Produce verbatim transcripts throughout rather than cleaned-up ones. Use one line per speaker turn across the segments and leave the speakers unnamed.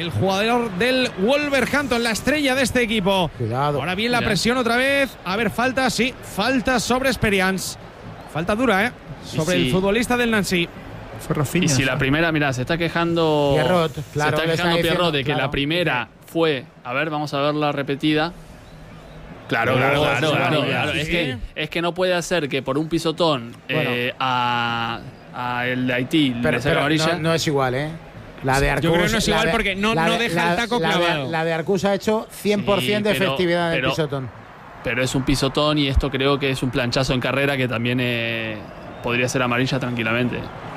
el jugador del Wolverhampton, la estrella de este equipo.
Cuidado.
Ahora bien la presión otra vez. A ver, falta, sí, falta sobre Experience. Falta dura, ¿eh? Sobre
sí.
el futbolista del Nancy.
Fue Rafinha.
Y si la primera, mira, se está quejando
Pierrot, claro,
se está
le
quejando
está
Pierrot
diciendo,
de que
claro.
la primera fue, a ver, vamos a ver la repetida. Claro,
Oh,
claro,
sí,
claro,
sí,
claro,
sí.
claro. Es que es que no puede hacer que por un pisotón
Bueno.
eh, a, a el de Haití
Pero,
le saque
pero
amarilla.
no, no es igual, ¿eh? La de Arcus,
Yo creo que no es
la
igual
de-
porque no-
la
no
de-
deja el taco
la de-
clavado.
La de Arcus ha hecho cien por ciento
Sí,
de
pero-
efectividad en el
pero-
pisotón.
Pero es un pisotón y esto creo que es un planchazo en carrera que también eh, podría ser amarilla tranquilamente.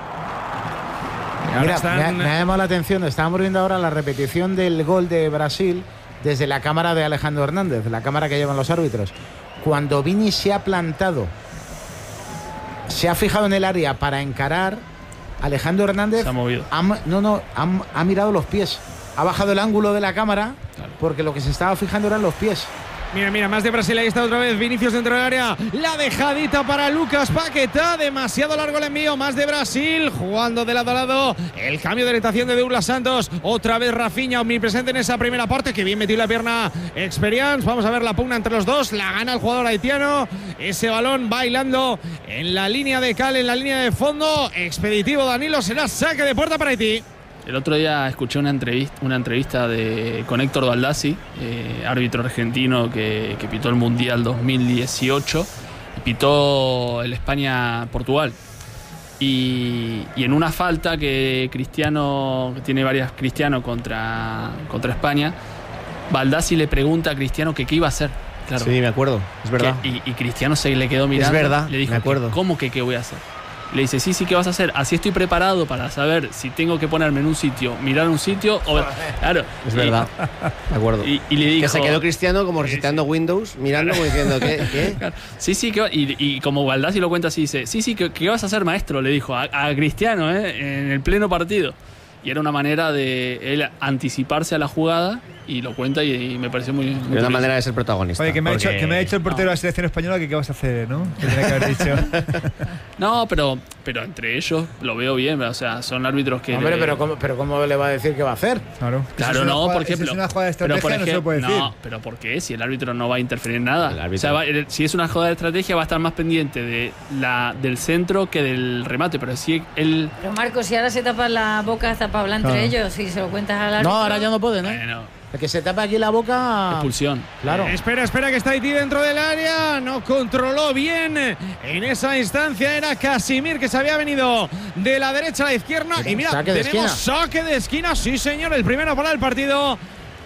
Ahora
Mira,
están-
me, ha, me ha llamado la atención, estábamos viendo ahora la repetición del gol de Brasil desde la cámara de Alejandro Hernández, la cámara que llevan los árbitros. Cuando Vini se ha plantado, se ha fijado en el área para encarar, Alejandro Hernández
Se ha movido.
ha, no, no, ha, ha mirado los pies. Ha bajado el ángulo de la cámara
Claro.
porque lo que se estaba fijando eran los pies.
Mira, mira, más de Brasil, ahí está otra vez Vinicius dentro del área, la dejadita para Lucas Paquetá, demasiado largo el envío, más de Brasil, jugando de lado a lado, el cambio de orientación de Douglas Santos, otra vez Rafinha omnipresente en esa primera parte, que bien metió la pierna Experience, vamos a ver la pugna entre los dos, la gana el jugador haitiano, ese balón bailando en la línea de cal, en la línea de fondo, expeditivo Danilo, será saque de puerta para Haití.
El otro día escuché una entrevista, una entrevista de, con Héctor Baldassi, eh, árbitro argentino que, que pitó el Mundial dos mil dieciocho, y pitó el España-Portugal. Y, y en una falta que Cristiano, que tiene varias Cristiano contra, contra España, Baldassi le pregunta a Cristiano que qué iba a hacer. Claro,
Sí, me acuerdo, es verdad.
que- y, y Cristiano se le quedó mirando.
verdad,
le dijo,
me acuerdo.
¿cómo que qué voy a hacer? Le dice, sí, sí, ¿qué vas a hacer? Así estoy preparado para saber si tengo que ponerme en un sitio, mirar un sitio o... Claro.
Es
Y-
verdad, de acuerdo.
Y, y le dijo...
Que se quedó Cristiano como reseteando Windows, mirando como diciendo, ¿qué? ¿Qué?
Claro. Sí, sí, que va- y, y como Baldassi lo cuenta así, dice, sí, sí, ¿qué, qué vas a hacer, maestro? Le dijo a, a Cristiano, ¿eh? En el pleno partido. Y era una manera de él anticiparse a la jugada y lo cuenta y, y me pareció muy... muy
Es una
curioso.
manera de ser protagonista.
Oye, que me, ha
porque-
dicho, que me ha dicho el portero de la selección española que qué vas a hacer, ¿no? Que tenía que haber dicho.
No, pero, pero entre ellos lo veo bien, o sea, son árbitros que...
Hombre,
le-
pero ¿cómo, pero ¿cómo le va a decir qué va a hacer?
Claro.
Claro,
Si es una
no,
jugada-
por ejemplo.
Si es una jugada de
pero
estrategia,
por
no se lo
ejemplo,
puede decir.
no, pero ¿por qué? Si el árbitro no va a interferir en nada.
El árbitro.
O sea, va- el- si es una jugada de estrategia, va a estar más pendiente de la, del centro que del remate. Pero si él.
Pero Marcos, si ahora se tapa la boca hasta para hablar entre
Claro.
ellos, si se lo cuentas al árbitro.
No, ahora ya no pueden, ¿eh?
Bueno,
El que se tapa aquí la boca.
expulsión.
Claro.
Eh, espera, espera, que está Haití dentro del área. No controló bien en esa instancia. Era Casimir que se había venido de la derecha a la izquierda.
Mira,
Y mira,
saque de
tenemos
esquina.
saque de esquina. Sí, señor, el primero para el partido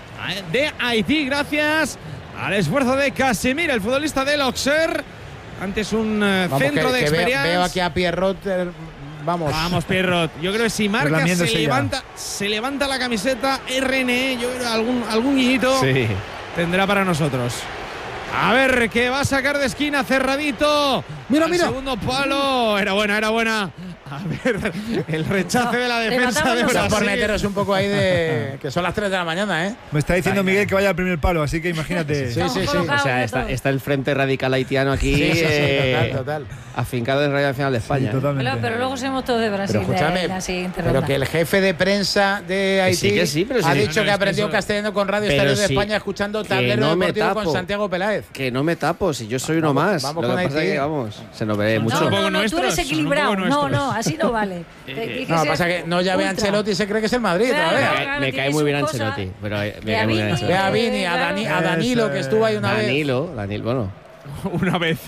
de Haití. Gracias al esfuerzo de Casimir, el futbolista del Auxerre. Antes un eh,
Vamos,
centro
que-
de
que veo,
Experience.
veo aquí a Pierrot. eh, Vamos.
Vamos, Pierrot. Yo creo que si marca se
Relamiéndose ya.
levanta, se levanta la camiseta R N E. Yo creo que algún, algún guiñito
Sí.
tendrá para nosotros. A ver, que va a sacar de esquina cerradito.
Mira,
Al
mira.
segundo palo. Era buena, era buena. A ver, el rechace de la defensa
rematamos
de
nosotros.
Por
Brasil.
meteros un poco ahí de. Que son las tres de la mañana, ¿eh?
Me está diciendo Miguel que vaya al primer palo, así que imagínate.
Sí, sí, sí.
Colocados
O sea,
de
está,
todo.
está el Frente Radical Haitiano aquí,
Sí, sí, sí,
eh,
total, total.
afincado en Radio Nacional de
Sí,
España. ¿eh?
totalmente.
Pero, pero luego somos todos de Brasil.
Pero escúchame,
de la siguiente
pero
ronda.
que el jefe de prensa de Haití
sí, que sí, pero
ha
sí.
dicho
No, no,
que
es
aprendió
que eso-
castellano con Radio
Pero
Estadio de
sí,
España escuchando
que
Tablero
no me
Deportivo con
tapo.
Santiago Peláez.
Que no me tapo, si yo soy uno
Vamos-
más.
vamos
Lo que
con
pasa
Haití.
es que, vamos, se nos ve
Son
mucho.
No,
un poco
no, no, tú
nuestros,
eres
son un poco
equilibrado. No,
nuestros.
no, así no vale.
Eh,
Tienes
No,
ser
pasa que no llame a
ultra.
Ancelotti y se cree que es el Madrid
Claro.
todavía.
Me,
Claro,
me
tiene
cae muy
sus
bien
cosas.
Ancelotti. Pero eh, me
Y a
cae muy bien
Vini.
Ancelotti.
Ve a Vini, a,
Claro.
Dani, a Danilo, que estuvo ahí una vez.
Danilo, Danilo, bueno.
Una vez.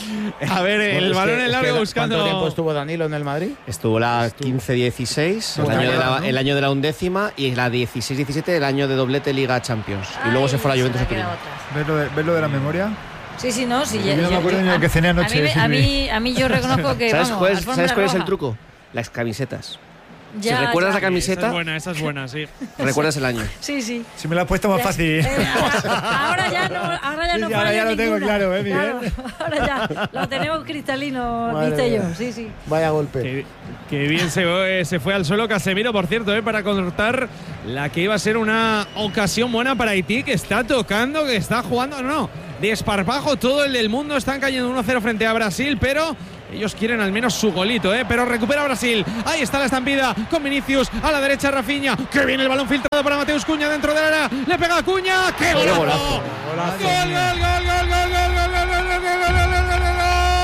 A ver, el
Bueno, es
balón
que-
en
es
largo
que
buscando.
¿Cuánto tiempo estuvo Danilo en el Madrid?
Estuvo la quince dieciséis, el,
Pues
año de
también,
la-
¿no?
el año de la undécima, y la dieciséis diecisiete, el año de doblete Liga Champions. Y luego
Ay,
se fue a la
se
Juventus
me
a Turín.
ha quedado atrás.
¿Ves lo de, ves lo de la memoria?
Sí, sí, no. Sí,
Yo no me acuerdo ni lo que cené anoche,
A mí, me-
sí,
a,
sí.
mí, a mí yo reconozco que.
¿Sabes,
vamos,
cuál, es-
alfombra
¿sabes cuál es el
roja.
truco? Las camisetas.
Ya,
si recuerdas
ya.
la camiseta,
Esa es buena, esa es buena, sí.
recuerdas el año.
Sí, sí.
Si me lo has puesto más
Ya,
fácil.
eh, ahora ya no, ahora ya
Sí,
no
sí, ahora
falla
ya lo tengo
ninguna.
claro, ¿eh, Miguel?
Claro, ahora ya lo tenemos cristalino,
Madre
viste yo.
mía.
Sí, sí.
Vaya golpe.
Que, que bien se, fue- se fue al suelo Casemiro, por cierto, eh, para cortar la que iba a ser una ocasión buena para Haití, que está tocando, que está jugando, no, no, desparpajo todo el del mundo. Están cayendo uno cero frente a Brasil, pero Ellos quieren al menos su golito, ¿eh? Pero recupera Brasil. Ahí está la estampida con Vinicius. A la derecha Rafinha. Que viene el balón filtrado para Mateus Cunha dentro del área. Le pega a Cunha. ¡Qué golazo!
golazo!
¡Gol, gol, gol, gol, gol, gol, gol, gol, gol, gol, gol, gol, gol, gol, gol!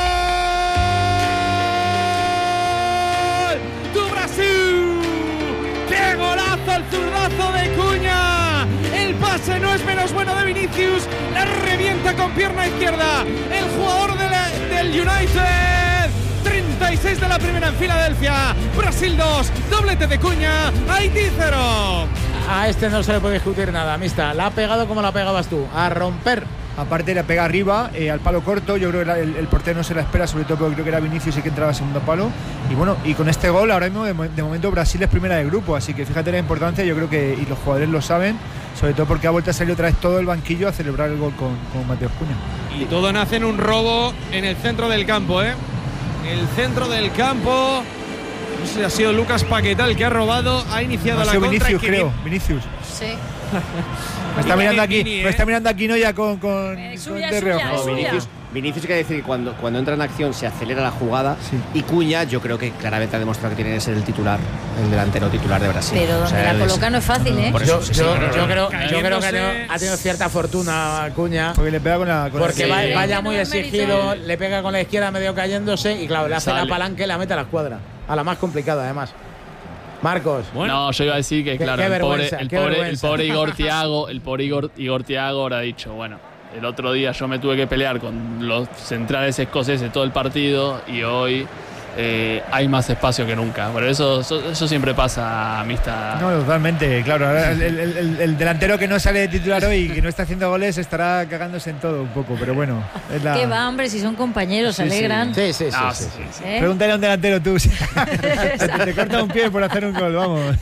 ¡Tu Brasil! ¡Qué golazo el zurdazo de Cunha! El pase no es menos bueno de Vinicius. La revienta con pierna izquierda. El jugador de la, del United. treinta y seis de la primera en Filadelfia. Brasil dos. Doblete de Cunha. Haití cero.
A este no se le puede discutir nada, Mista. La ha pegado como la pegabas tú. A romper.
Aparte la pega arriba, eh, al palo corto. Yo creo que la, el, el portero no se la espera, sobre todo porque creo que era Vinicius y que entraba al segundo palo. Y bueno, y con este gol ahora mismo de, de momento Brasil es primera de grupo, así que fíjate la importancia. Yo creo que y los jugadores lo saben, sobre todo porque ha vuelto a salir otra vez todo el banquillo a celebrar el gol con, con Mateus Cunha.
Y todo nace en un robo en el centro del campo, ¿eh? El centro del campo. No sé si ha sido Lucas Paquetá el que ha robado. Ha iniciado
No,
la
ha sido
contra.
Vinicius,
y
creo. Vinicius.
Sí.
Me está mirando aquí,
Vini,
me
¿eh?
está mirando aquí, no ya con, con,
Es
con
suya,
de
es
reojo.
suya,
No,
es suya.
Vinicius, Vinicius hay que decir que cuando, cuando entra en acción se acelera la jugada.
Sí.
Y Cunha, yo creo que claramente ha demostrado que tiene que ser el titular, el delantero titular de Brasil.
Pero donde
O sea,
la
él es-
coloca no es fácil, ¿eh?
Por
Yo,
eso, sí, sí,
yo-
no, no,
yo
no.
creo, yo creo que ha
Cayéndose.
tenido, ha tenido cierta fortuna a Cunha.
Porque le pega con la. Con
Porque
la-
va-
Sí.
vaya
Que no
muy
es
exigido,
mérito.
le pega con la izquierda medio cayéndose y claro, le hace
Sale.
la palanca y la mete a la escuadra. A la más complicada, además. Marcos.
No, yo iba a decir que,
Qué-
claro,
qué
el, pobre,
vergüenza,
el,
qué
pobre, el
vergüenza.
pobre Igor Thiago, el pobre Igor, Igor Thiago ahora ha dicho, bueno, el otro día yo me tuve que pelear con los centrales escoceses todo el partido y hoy eh, hay más espacio que nunca. Pero eso, eso, eso siempre pasa, amistad.
No, totalmente, claro. Ahora el, el- el- el delantero que no sale de titular hoy y que no está haciendo goles estará cagándose en todo un poco, pero bueno. Es la...
¿Qué va, hombre? Si son compañeros, se
Sí, sí.
alegran.
Sí, sí, sí.
Ah,
sí,
sí,
sí.
sí.
¿Eh?
Pregúntale a un delantero tú. si- te, te corta un pie por hacer un gol, vamos.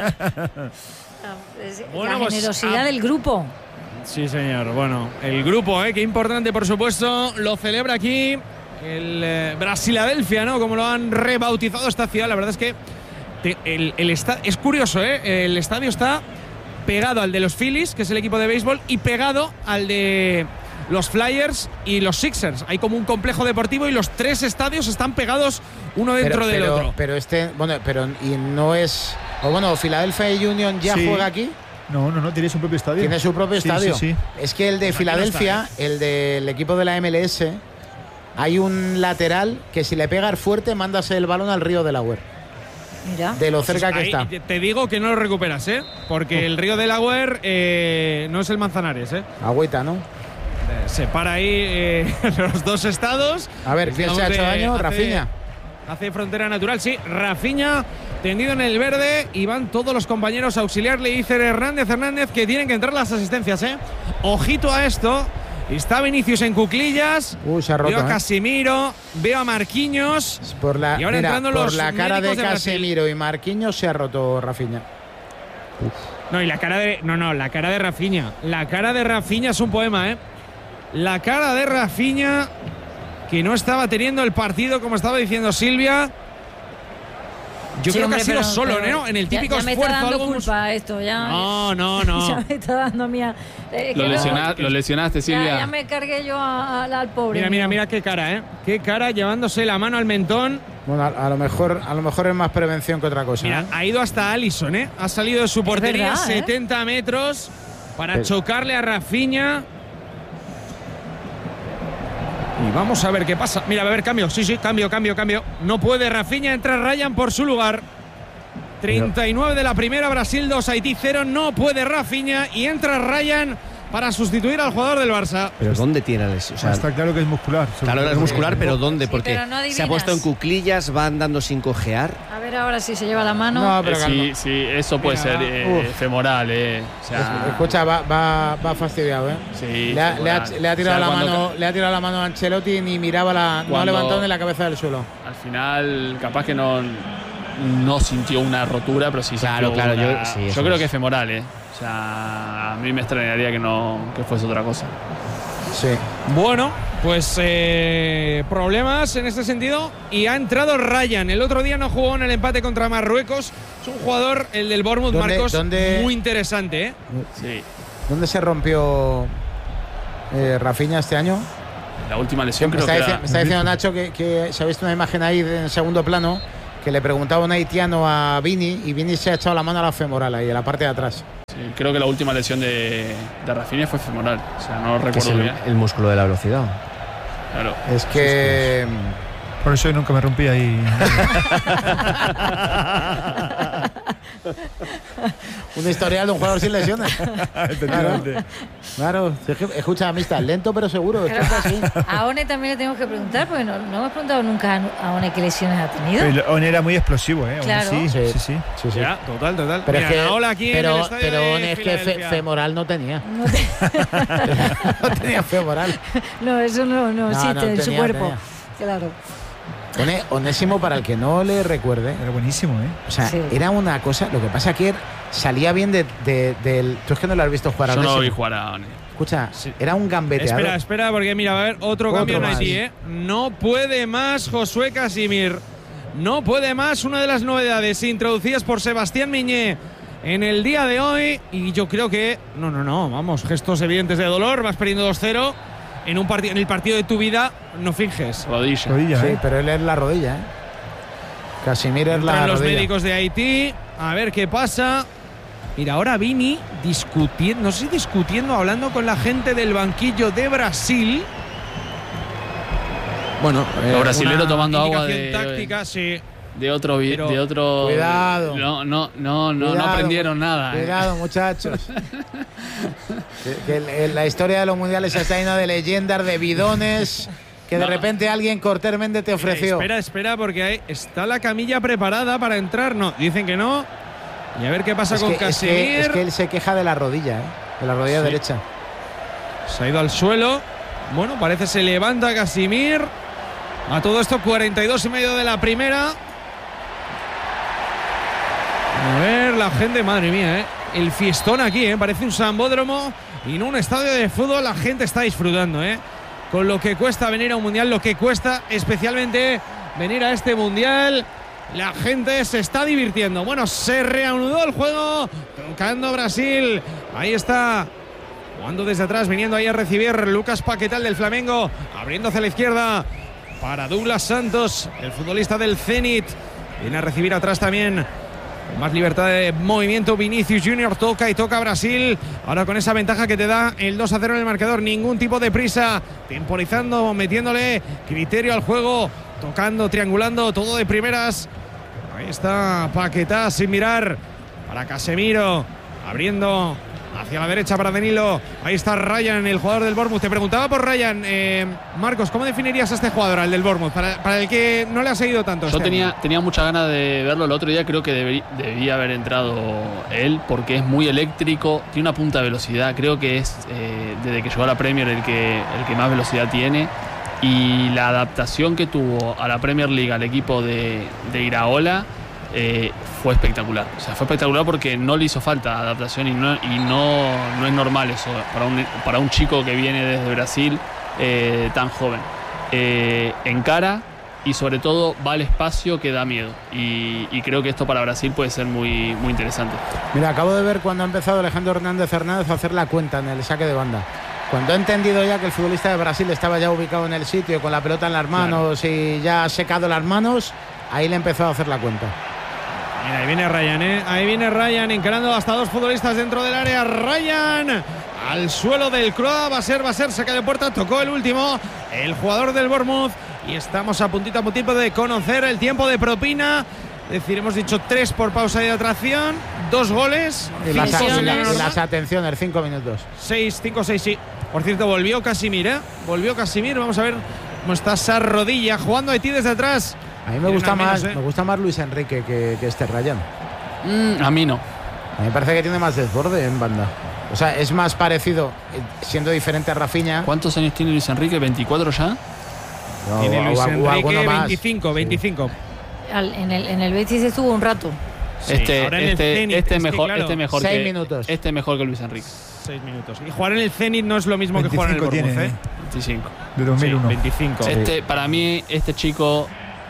Es
Bueno,
la
pues,
generosidad
ah.
del grupo.
Sí, señor. Bueno, el grupo, ¿eh? Qué importante, por supuesto. Lo celebra aquí el eh, Brasiladelfia, ¿no? Como lo han rebautizado esta ciudad. La verdad es que te- el, el esta- es curioso, ¿eh? El estadio está pegado al de los Phillies, que es el equipo de béisbol, y pegado al de los Flyers y los Sixers. Hay como un complejo deportivo y los tres estadios están pegados uno dentro
pero,
del
pero,
otro.
Pero este, bueno, pero y no es. O bueno, Philadelphia Union ya
Sí.
juega aquí.
No, no, no, tiene su propio estadio.
Tiene su propio
Sí,
estadio.
sí, sí.
Es que el de
Pues aquí no
Filadelfia,
está,
el del equipo de la M L S, hay un lateral que si le pegas fuerte, mándase el balón al río Delaware.
Mira.
De lo cerca que
Ahí
está.
te digo que no lo recuperas, ¿eh? Porque el río Delaware eh, no es el Manzanares, ¿eh?
Agüita, ¿no?
Separa ahí eh, los dos estados.
A ver, ¿quién se ha
Digamos,
hecho
de-
daño?
hace-
Rafinha.
Hace frontera natural, sí. Rafinha tendido en el verde y van todos los compañeros a auxiliar. Le dice Hernández Hernández que tienen que entrar las asistencias, ¿eh? Ojito a esto. Está Vinicius en cuclillas.
Uy, se ha roto.
Veo a
¿eh?
Casimiro. Veo a Marquinhos.
Por la,
Y ahora
mira,
entrando
por
los
la cara de
médicos de Brasil.
Casemiro y Marquinhos se ha roto Rafinha.
No, y la cara de. No, no, la cara de Rafinha. La cara de Rafinha es un poema, ¿eh? La cara de Rafinha, que no estaba teniendo el partido, como estaba diciendo Silvia. Yo
Sí,
creo
hombre,
que ha sido
pero-
solo,
pero
¿no? En el
ya-
típico
ya me
esfuerzo.
está dando
algo
culpa esto, ya.
No, no,
Ya
no.
me está dando mía. Eh, que
Lo,
no-
lesiona- lo lesionaste,
ya,
Silvia.
ya me cargué yo a- a- al pobre.
Mira, mira,
mío.
mira qué cara, ¿eh? Qué cara llevándose la mano al mentón.
Bueno, a, a lo mejor, a lo mejor es más prevención que otra cosa.
Mira,
¿eh?
ha ido hasta Alisson, ¿eh? Ha salido de su portería
verdad, ¿eh?
setenta metros para
Pero-
chocarle a Rafinha. Y vamos a ver qué pasa. Mira, va a haber cambio. Sí, sí, cambio, cambio, cambio. No puede Rafinha, entra Ryan por su lugar. treinta y nueve de la primera, Brasil dos, Haití cero. No puede Rafinha y entra Ryan para sustituir al jugador del Barça.
Pero ¿dónde tiene la lesión? O sea,
Está claro que es muscular.
claro, es muscular, pero ¿dónde?
Sí,
Porque
pero no
se ha
adivinas.
puesto en cuclillas, va andando sin cojear.
A ver ahora si se lleva la mano.
No,
Eh,
pero calma.
sí, sí, eso puede
Mira,
ser eh,
uf.
femoral, eh. O sea,
Escucha, va, va, va fastidiado, ¿eh?
sí,
Le ha, le ha-
femoral.
le ha tirado
O sea,
la
cuando
mano, le ha tirado la mano a Ancelotti, ni miraba la, no ha
Cuando-
levantado ni la cabeza del suelo.
ca- Al final, capaz que no, no sintió una rotura, pero sí
Claro,
sintió
claro,
una-
yo- sí,
yo
eso
creo
es.
que es femoral, eh. O sea, a mí me extrañaría que no que fuese otra cosa.
Sí.
Bueno, pues eh, problemas en este sentido. Y ha entrado Ryan. El otro día no jugó en el empate contra Marruecos. Es un jugador, el del Bournemouth,
¿Dónde-
Marcos,
dónde-
muy interesante, ¿eh?
Sí.
¿Dónde se rompió eh, Rafinha este año?
La última lesión
Me
creo
está,
que
dici-
era-
me está diciendo Nacho que, que se ha visto una imagen ahí en segundo plano que le preguntaba un haitiano a Vini y Vini se ha echado la mano a la femoral ahí, en la parte de atrás.
sí, creo que la última lesión de, de Rafinha fue femoral. O sea, no
Que es
recuerdo
el,
bien.
el músculo de la velocidad.
Claro.
Es que...
Por eso yo nunca me rompí ahí.
un historial de un jugador sin lesiones. Claro, claro. Es que, escucha, amistad, lento pero seguro.
Claro,
Esto es así.
a One también le tenemos que preguntar, porque no, no hemos preguntado nunca a One qué lesiones ha tenido.
El On era muy explosivo, ¿eh? Aún
Claro.
así,
Sí.
sí, sí.
Sí, sí.
Ya, total, total.
Pero
Mira,
es que,
la ola aquí en
pero,
el estadio
pero
de
es que fe-
Filadelfia.
femoral no tenía.
No, te-
No tenía femoral.
no, eso no, no,
No,
existe
no,
en su
tenía,
cuerpo.
tenía.
Claro.
One- Onésimo, para el que no le recuerde,
Era buenísimo, ¿eh?
o sea,
Sí.
era una cosa. Lo que pasa que era- salía bien de, de- del. Tú es que no lo has visto jugar a
Yo no lo vi
Onésimo.
jugar a One.
Escucha, era un gambeteador.
Espera, espera, porque mira, va a haber otro,
Otro
cambio en
más.
Haití, ¿eh? No puede más Josué Casimir. No puede más. Una de las novedades introducidas por Sebastián Miñé en el día de hoy. Y yo creo que. No, no, no. Vamos, gestos evidentes de dolor. Vas perdiendo dos cero. En, un partido en el partido de tu vida, no finges.
Rodilla.
Rodilla,
Sí,
¿eh?
pero él es la rodilla, ¿eh? Casimir es la
Entran los
rodilla.
médicos de Haití. A ver qué pasa. Mira, ahora Vini discutiendo, no sé si discutiendo, hablando con la gente del banquillo de Brasil.
Bueno, eh,
Los brasileros
Una
tomando agua
indicación
de,
táctica, sí.
de otro. vi-
Pero-
de otro
Cuidado.
No, no, no, no, no
Cuidado,
aprendieron nada. eh.
Cuidado, muchachos. que, que el- el- la historia de los mundiales está llena de leyendas, de bidones, que de
No.
repente alguien Cortés Méndez te ofreció.
Espera, espera, porque ahí está la camilla preparada para entrar. No, dicen que no. Y a ver qué pasa
es,
con
que, es,
Casemir.
que, es que él se queja de la rodilla, ¿eh? De la rodilla
Sí.
derecha.
Se ha ido al suelo. Bueno, parece se levanta Casimir. A todo esto, cuarenta y dos y medio de la primera. A ver, la gente, madre mía, ¿eh? El fiestón aquí, ¿eh? Parece un sambódromo y no un estadio de fútbol. La gente está disfrutando, ¿eh? Con lo que cuesta venir a un mundial, lo que cuesta especialmente venir a este mundial. La gente se está divirtiendo. Bueno, se reanudó el juego. Tocando Brasil. Ahí está. Jugando desde atrás, viniendo ahí a recibir Lucas Paquetá del Flamengo. Abriendo hacia la izquierda para Douglas Santos, el futbolista del Zenit. Viene a recibir atrás también. Con más libertad de movimiento, Vinicius Junior toca y toca Brasil. Ahora con esa ventaja que te da el dos a cero en el marcador. Ningún tipo de prisa. Temporizando, metiéndole criterio al juego. Tocando, triangulando, todo de primeras. Ahí está Paquetá sin mirar. Para Casemiro. Abriendo hacia la derecha para Danilo. Ahí está Ryan, el jugador del Bournemouth. Te preguntaba por Ryan. Eh, Marcos, ¿cómo definirías a este jugador, al del Bournemouth? Para, para el que no le ha seguido tanto.
Yo
este
tenía,
año.
tenía mucha ganas de verlo el otro día, creo que deberí- debía haber entrado él porque es muy eléctrico, tiene una punta de velocidad, creo que es eh, desde que llegó a la Premier el que, el que más velocidad tiene y la adaptación que tuvo a la Premier League al equipo de, de Iraola eh, fue espectacular. O sea, fue espectacular porque no le hizo falta adaptación y no, y no, no es normal eso para un, para un chico que viene desde Brasil eh, tan joven. Eh, encara y sobre todo va al espacio que da miedo y, y creo que esto para Brasil puede ser muy, muy interesante.
Mira, acabo de ver cuando ha empezado Alejandro Hernández Hernández a hacer la cuenta en el saque de banda. Cuando ha entendido ya que el futbolista de Brasil estaba ya ubicado en el sitio con la pelota en las manos y ya ha secado las manos, ahí le empezó a hacer la cuenta.
Mira, ahí viene Ryan, ¿eh? Ahí viene Ryan encarando hasta dos futbolistas dentro del área. Ryan al suelo del Croa. Va a ser, va a ser, saca de puerta. Tocó el último, el jugador del Bournemouth. Y estamos a puntito a puntito de conocer el tiempo de propina. Es decir, hemos dicho tres por pausa de atracción, dos goles.
Y las,
Lesiones.
y la- y las atenciones, cinco minutos.
seis, cinco, seis, sí. Por cierto, volvió Casimir, ¿eh? Volvió Casimir. Vamos a ver cómo está esa rodilla. Jugando Haití desde atrás.
A mí me
Tienen
gusta
al menos,
más,
¿eh?
me gusta más Luis Enrique que, que este Ryan.
Mm, a mí no.
A mí me parece que tiene más desborde en banda. O sea, es más parecido, eh, siendo diferente a Rafinha.
¿Cuántos años tiene Luis Enrique? ¿veinticuatro ya?
O-
Tiene
o-
Luis
o alguno
Enrique
más.
veinticinco,
Sí.
veinticinco.
Al- en, el, en el Betis estuvo un rato.
Sí,
este
ahora en el
este,
Zenit,
este
es que,
mejor,
claro,
este mejor
seis
que
minutos.
este mejor que Luis Enrique.
Seis minutos. Y jugar en el Zenit no es lo mismo que jugar en el
veinticinco
Bournemouth,
tiene,
¿eh?
veinticinco.
De dos mil uno.
Sí, veinticinco.
Este, para mí, este chico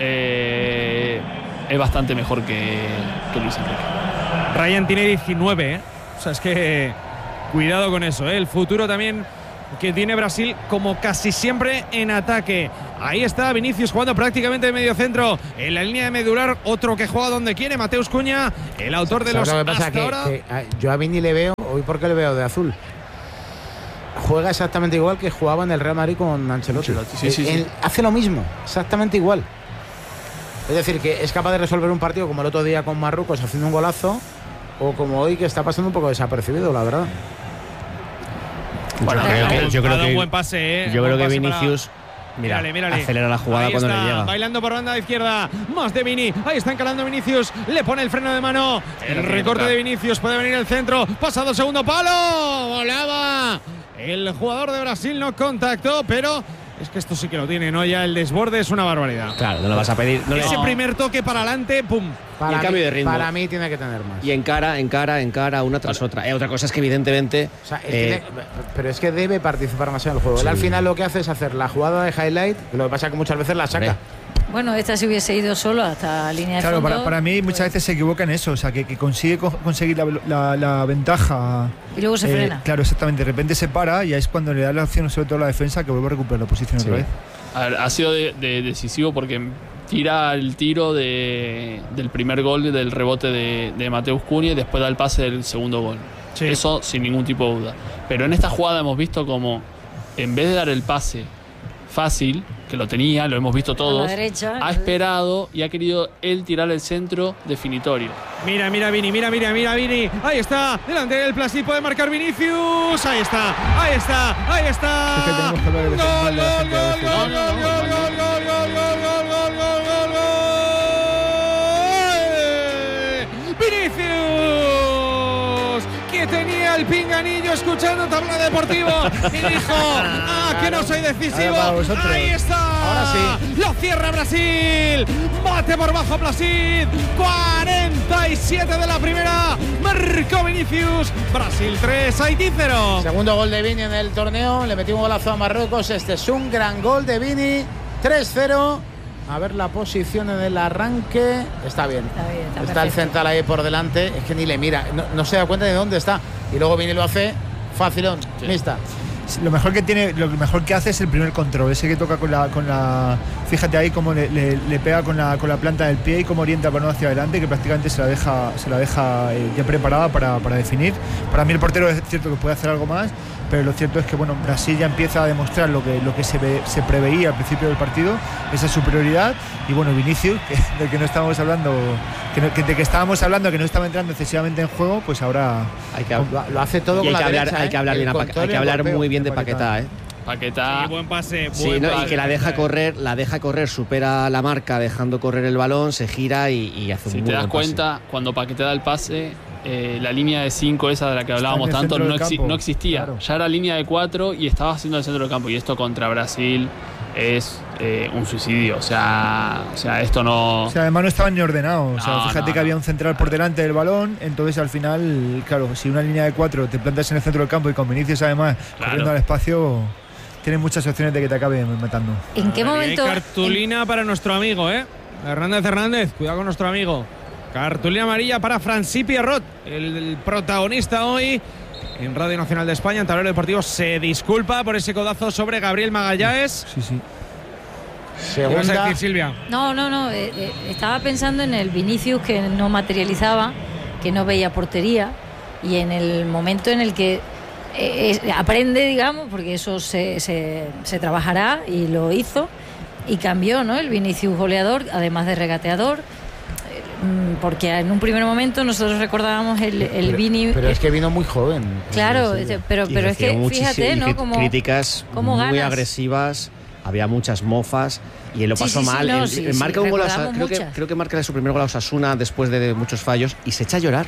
eh, es bastante mejor que, que Luis Enrique.
Ryan tiene diecinueve, ¿eh? O sea, es que cuidado con eso, ¿eh? El futuro también que tiene Brasil como casi siempre en ataque. Ahí está Vinicius jugando prácticamente de medio centro en la línea de medular, otro que juega donde quiere, Mateus Cunha, el autor de los
lo que pasa?
hasta
Que,
ahora.
que a, yo a Vini le veo, hoy porque le veo de azul, juega exactamente igual que jugaba en el Real Madrid con Ancelotti.
Ancelotti, sí, sí,
Él
sí.
hace lo mismo, exactamente igual. Es decir, que es capaz de resolver un partido como el otro día con Marruecos haciendo un golazo, o como hoy que está pasando un poco desapercibido, la verdad.
Bueno,
Ha
creo
dado
que,
un-
yo
ha
creo
dado un
que,
buen pase, ¿eh?
yo
Buen
creo que
pase para-
Vinicius, mira,
Mírale, mírale.
acelera la jugada
Ahí
cuando
está,
le llega.
bailando por banda izquierda, más de Vini, ahí está encalando Vinicius, le pone el freno de mano, el recorte de Vinicius, puede venir el centro, pasado el segundo palo, volaba, el jugador de Brasil no contactó, pero es que esto sí que lo tiene, ¿no? Ya el desborde es una barbaridad.
Claro, no lo vas a pedir. No le-
Ese primer toque para adelante, pum.
Para,
Y el cambio
mí,
de ritmo.
para mí tiene que tener más.
Y encara, encara, encara, una tras otra. Eh, otra cosa es que evidentemente.
O sea, es que
eh,
de- pero es que debe participar más en el juego. Él
Sí.
al final lo que hace es hacer la jugada de highlight, que lo que pasa es que muchas veces la saca.
Hombre.
Bueno, esta se hubiese ido solo hasta línea de
Claro,
fondo.
para, para mí muchas
pues,
veces se equivoca en eso, o sea, que, que consigue co- conseguir la, la- la ventaja.
Y luego se
eh,
frena.
Claro, exactamente. De repente se para y ahí es cuando le da la opción, sobre todo a la defensa, que vuelve a recuperar la posición
Sí.
otra vez.
A ver, ha sido de- de- decisivo porque tira el tiro de, del primer gol del rebote de, de Mateus Cunha y después da el pase del segundo gol.
Sí.
Eso sin ningún tipo de duda. Pero en esta jugada hemos visto como en vez de dar el pase fácil, que lo tenía, lo hemos visto todos,
derecha,
ha esperado y ha querido él tirar el centro definitorio.
Mira, mira Vini, mira, mira, mira Vini. Ahí está, delante del Plastic puede marcar Vinicius. Ahí está, ahí está, ahí está.
Es que tenemos que hablar de
Gol,
defensa de la
gol,
gente a
gol,
veces.
gol, gol, gol, gol, gol, gol, gol, gol, gol, gol, gol. Vinicius, que tenía el pinganillo escuchando Tabla Deportivo y dijo, ah, que no soy decisivo.
Ahora para vosotros.
Ahí está.
Ahora sí.
Lo cierra Brasil. Bate por bajo Placid. cuarenta y siete de la primera. Marcó Vinicius. Brasil tres, Haití cero.
Segundo gol de Vini en el torneo, le metió un golazo a Marruecos. Este es un gran gol de Vini. tres cero. A ver la posición en el arranque. Está bien.
Está bien, está
el
perfecto.
central ahí por delante. Es que ni le mira. No, no se da cuenta de dónde está. Y luego Vini lo hace facilón.
Sí.
Mixta.
Lo mejor que tiene, lo mejor que hace es el primer control, ese que toca con la, con la fíjate ahí cómo le, le- le pega con la, con la planta del pie y cómo orienta el balón hacia adelante, que prácticamente se la deja, se la deja eh, ya preparada para, para definir. Para mí el portero es cierto que puede hacer algo más, pero lo cierto es que bueno, Brasil ya empieza a demostrar lo que, lo que se, ve- se preveía al principio del partido, esa superioridad. Y bueno, Vinicius, que, del que no estábamos hablando, que, no- que- de que estábamos hablando que no estaba entrando excesivamente en juego, pues ahora
hay que,
Lo, lo hace todo
y
con
hay
la
que hablar,
derecha,
hay
¿eh?
que hablar,
El
bien a Pa-
control
hay
y
que
el
hablar
golpeo.
muy bien de
de
Paquetá,
Paquetá.
¿eh?
Paquetá.
Sí, buen pase.
Sí,
buen
¿no?
pase.
Y que la deja correr, la deja correr, supera la marca dejando correr el balón, se gira y, y hace un
Si
muy
te das
buen pase.
cuenta, cuando Paquetá da el pase, eh, la línea de cinco esa de la que hablábamos
en el
tanto
centro
no,
del
exi-
campo.
no existía.
Claro.
Ya era línea de cuatro y estaba haciendo el centro del campo. Y esto contra Brasil es eh, un suicidio. O sea, o sea, esto no.
O sea, además no estaban ni ordenados. O sea,
No,
fíjate
no,
que había
no.
un central por delante del balón. Entonces, al final, claro, si una línea de cuatro te plantas en el centro del campo y con Vinicius, además,
Claro.
corriendo al espacio, tienes muchas opciones de que te acabe matando.
¿En qué
Y hay
momento?
cartulina para nuestro amigo, ¿eh? Hernández Hernández, cuidado con nuestro amigo. Cartulina amarilla para Franci Pierrot, el, el protagonista hoy en Radio Nacional de España, en Tablero Deportivo. Se disculpa por ese codazo sobre Gabriel Magallanes.
Sí, sí.
¿Qué vas a
Segunda.
decir, Silvia?
No, no, no. eh, eh, estaba pensando en el Vinicius que no materializaba, que no veía portería, y en el momento en el que eh, eh, aprende, digamos, porque eso se, se, se trabajará, y lo hizo, y cambió, ¿no? El Vinicius goleador, además de regateador, eh, mm, porque en un primer momento nosotros recordábamos el, el
pero,
Vini.
pero es que vino muy joven.
Claro,
Sí, sí.
eh, pero,
Y
pero es que
recibió muchísimo-
fíjate,
y
¿no?
cri-
Como
críticas
cómo
muy
ganas.
agresivas, había muchas mofas y él lo
Sí,
pasó
sí, sí,
mal.
no,
Él-
sí,
él
sí,
marca un gol a Osa-
recordamos
creo que
muchas.
creo que marca su primer gol a Osasuna después de muchos fallos y se echa a llorar.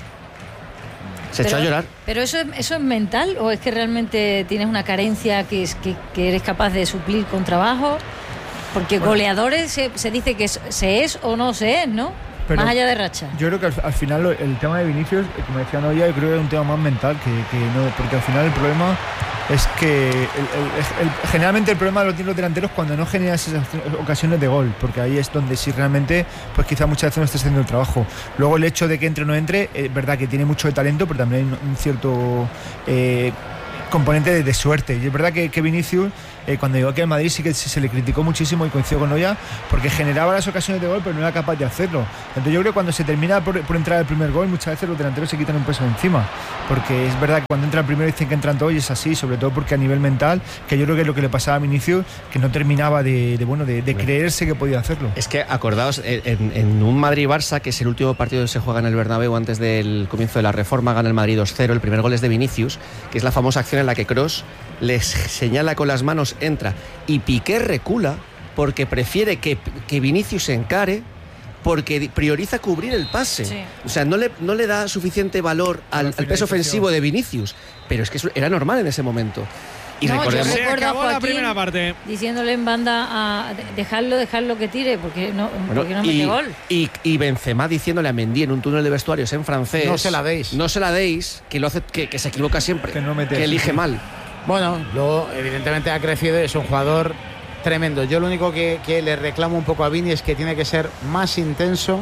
Se echó a llorar.
Pero eso es, eso es mental, o es que realmente tienes una carencia que, es, que, que eres capaz de suplir con trabajo. Porque goleadores se, se dice que es- se es o no se es, ¿no?
Pero
Más allá de racha.
Yo creo que al, al final lo- el tema de Vinicius, eh, como decía Noia, yo creo que es un tema más mental que, que no, porque al final el problema es que el- el- el- generalmente el problema lo tienen los delanteros cuando no generas esas ocasiones de gol, porque ahí es donde sí realmente, pues quizá muchas veces no estés haciendo el trabajo. Luego el hecho de que entre o no entre, es verdad que tiene mucho de talento, pero también hay un cierto eh, componente de, de suerte. Y es verdad que, que Vinicius, eh, cuando llegó aquí al Madrid, sí que se, se le criticó muchísimo, y coincido con Noya, porque generaba las ocasiones de gol, pero no era capaz de hacerlo. Entonces yo creo que cuando se termina por, por entrar el primer gol, muchas veces los delanteros se quitan un peso encima, porque es verdad que cuando entra el primero dicen que entran todos, y es así, sobre todo porque a nivel mental, que yo creo que es lo que le pasaba a Vinicius, que no terminaba de, de bueno de, de creerse que podía hacerlo.
Es que acordaos, en, en un Madrid-Barça, que es el último partido que se juega en el Bernabéu antes del comienzo de la reforma, gana el Madrid dos cero, el primer gol es de Vinicius, que es la famosa acción en la que Kroos les señala con las manos, entra, y Piqué recula porque prefiere que, que Vinicius se encare, porque prioriza cubrir el pase. Sí. O sea, no le, no le da suficiente valor al, al peso ofensivo de Vinicius, pero es que eso era normal en ese momento. Y
no,
recordemos,
yo recuerdo
se acabó
a Joaquín
la primera parte
diciéndole en banda a dejarlo, dejarlo que tire, porque no,
bueno,
porque no
y,
mete gol.
Y, y Benzema diciéndole a Mendy en un túnel de vestuarios en francés:
no se la deis.
No se la deis, que, lo hace, que, que se equivoca siempre,
que, no mete,
que elige mal.
Bueno, luego evidentemente ha crecido, es un jugador tremendo. Yo lo único que, que le reclamo un poco a Vini es que tiene que ser más intenso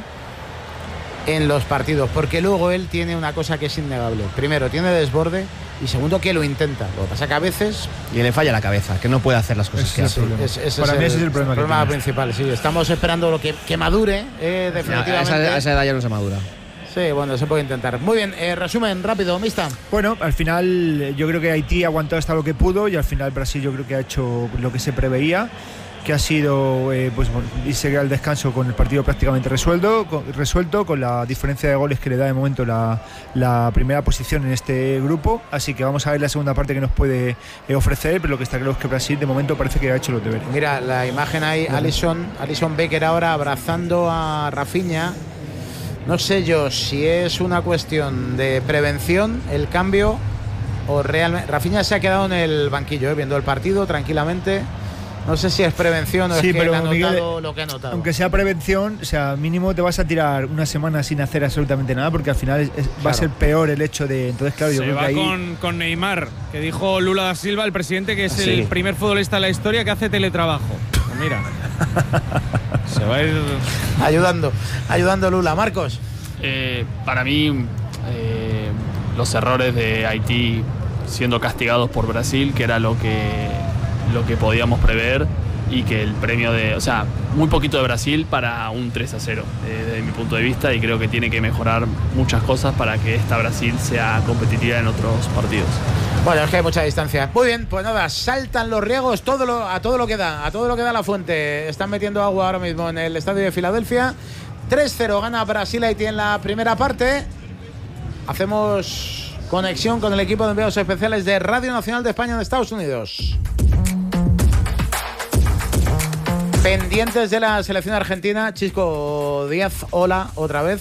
en los partidos, porque luego él tiene una cosa que es innegable. Primero, tiene desborde, y segundo, que lo intenta. Lo que pasa que a veces...
Y le falla la cabeza, que no puede hacer las cosas
es
que hace.
Es, es,
Para
es
mí
el,
ese es el problema,
el problema principal. Sí, estamos esperando lo que, que madure, eh, definitivamente.
A esa, a esa edad ya no se madura.
Sí, bueno, se puede intentar. Muy bien, eh, resumen rápido, Mista.
Bueno, al final yo creo que Haití ha aguantado hasta lo que pudo, y al final Brasil yo creo que ha hecho lo que se preveía, que ha sido eh, pues irse al descanso con el partido prácticamente resuelto con, resuelto, con la diferencia de goles que le da de momento la, la primera posición en este grupo. Así que vamos a ver la segunda parte que nos puede eh, ofrecer, pero lo que está claro es que Brasil de momento parece que ha hecho los deberes.
Mira, la imagen ahí, Alisson, Alisson Becker ahora abrazando a Rafinha. No sé yo si es una cuestión de prevención el cambio o realmente... Rafinha se ha quedado en el banquillo, eh, viendo el partido tranquilamente. No sé si es prevención o sí, es que pero, ha notado Miguel, lo que ha notado.
Aunque sea prevención, o sea, mínimo te vas a tirar una semana sin hacer absolutamente nada, porque al final es, es, claro. va a ser peor el hecho de... Entonces, claro, yo
Se
creo
va
que ahí...
con, con Neymar, que dijo Lula da Silva, el presidente, que es
sí.
el primer futbolista de la historia que hace teletrabajo. Pues mira, se va a ir...
Ayudando, ayudando Lula. Marcos.
Eh, para mí, eh, los errores de Haití siendo castigados por Brasil, que era lo que... lo que podíamos prever, y que el premio de, o sea, muy poquito de Brasil para un tres a cero eh, desde mi punto de vista, y creo que tiene que mejorar muchas cosas para que esta Brasil sea competitiva en otros partidos.
Bueno, es que hay mucha distancia. Muy bien, pues nada, saltan los riegos todo lo, a todo lo que da, a todo lo que da la fuente. Están metiendo agua ahora mismo en el estadio de Filadelfia. tres cero gana Brasil Haití en la primera parte. Hacemos conexión con el equipo de enviados especiales de Radio Nacional de España en Estados Unidos. Pendientes de la selección argentina, Chisco Díaz, hola otra vez.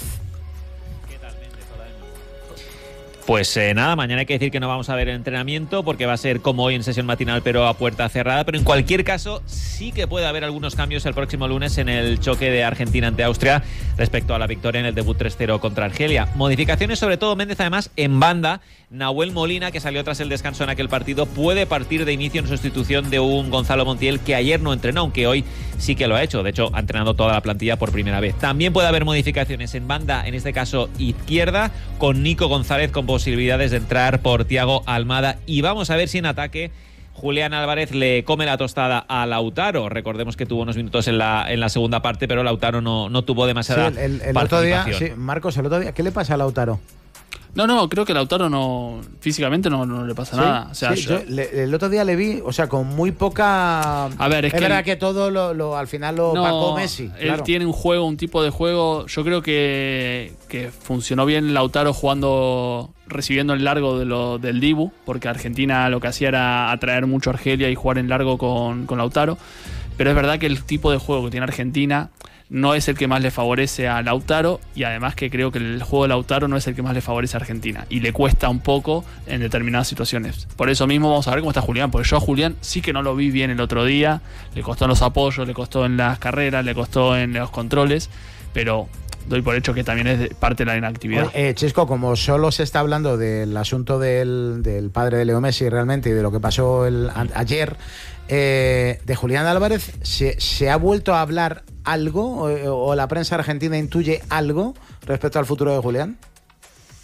Pues eh, nada, mañana hay que decir que no vamos a ver entrenamiento porque va a ser como hoy en sesión matinal pero a puerta cerrada, pero en cualquier caso sí que puede haber algunos cambios el próximo lunes en el choque de Argentina ante Austria respecto a la victoria en el debut tres cero contra Argelia. Modificaciones sobre todo Méndez además en banda. Nahuel Molina, que salió tras el descanso en aquel partido, puede partir de inicio en sustitución de un Gonzalo Montiel que ayer no entrenó, aunque hoy sí que lo ha hecho. De hecho, ha entrenado toda la plantilla por primera vez. También puede haber modificaciones en banda, en este caso izquierda, con Nico González con posibilidades de entrar por Thiago Almada. Y vamos a ver si en ataque Julián Álvarez le come la tostada a Lautaro. Recordemos que tuvo unos minutos en la, en la segunda parte, pero Lautaro no, no tuvo demasiada
sí, el, el, el
participación.
Otro día, sí, Marcos, el otro día, ¿qué le pasa a Lautaro?
No, no, creo que Lautaro no físicamente no, no le pasa
¿Sí?
nada. O sea,
sí,
yo,
yo, le, el otro día le vi, o sea, con muy poca...
A ver, es,
es
que
verdad
él,
que todo lo, lo, al final lo
no,
pagó Messi.
Él
claro.
tiene un juego, un tipo de juego. Yo creo que, que funcionó bien Lautaro jugando, recibiendo el largo de lo, del Dibu, porque Argentina lo que hacía era atraer mucho a Argelia y jugar en largo con, con Lautaro. Pero es verdad que el tipo de juego que tiene Argentina no es el que más le favorece a Lautaro, y además que creo que el juego de Lautaro no es el que más le favorece a Argentina y le cuesta un poco en determinadas situaciones. Por eso mismo vamos a ver cómo está Julián, porque yo a Julián sí que no lo vi bien el otro día, le costó en los apoyos, le costó en las carreras, le costó en los controles, pero doy por hecho que también es parte de la inactividad.
Eh, Chisco, como solo se está hablando del asunto del, del padre de Leo Messi realmente y de lo que pasó el, a, ayer, eh, de Julián Álvarez, ¿se, ¿se ha vuelto a hablar algo o, o la prensa argentina intuye algo respecto al futuro de Julián?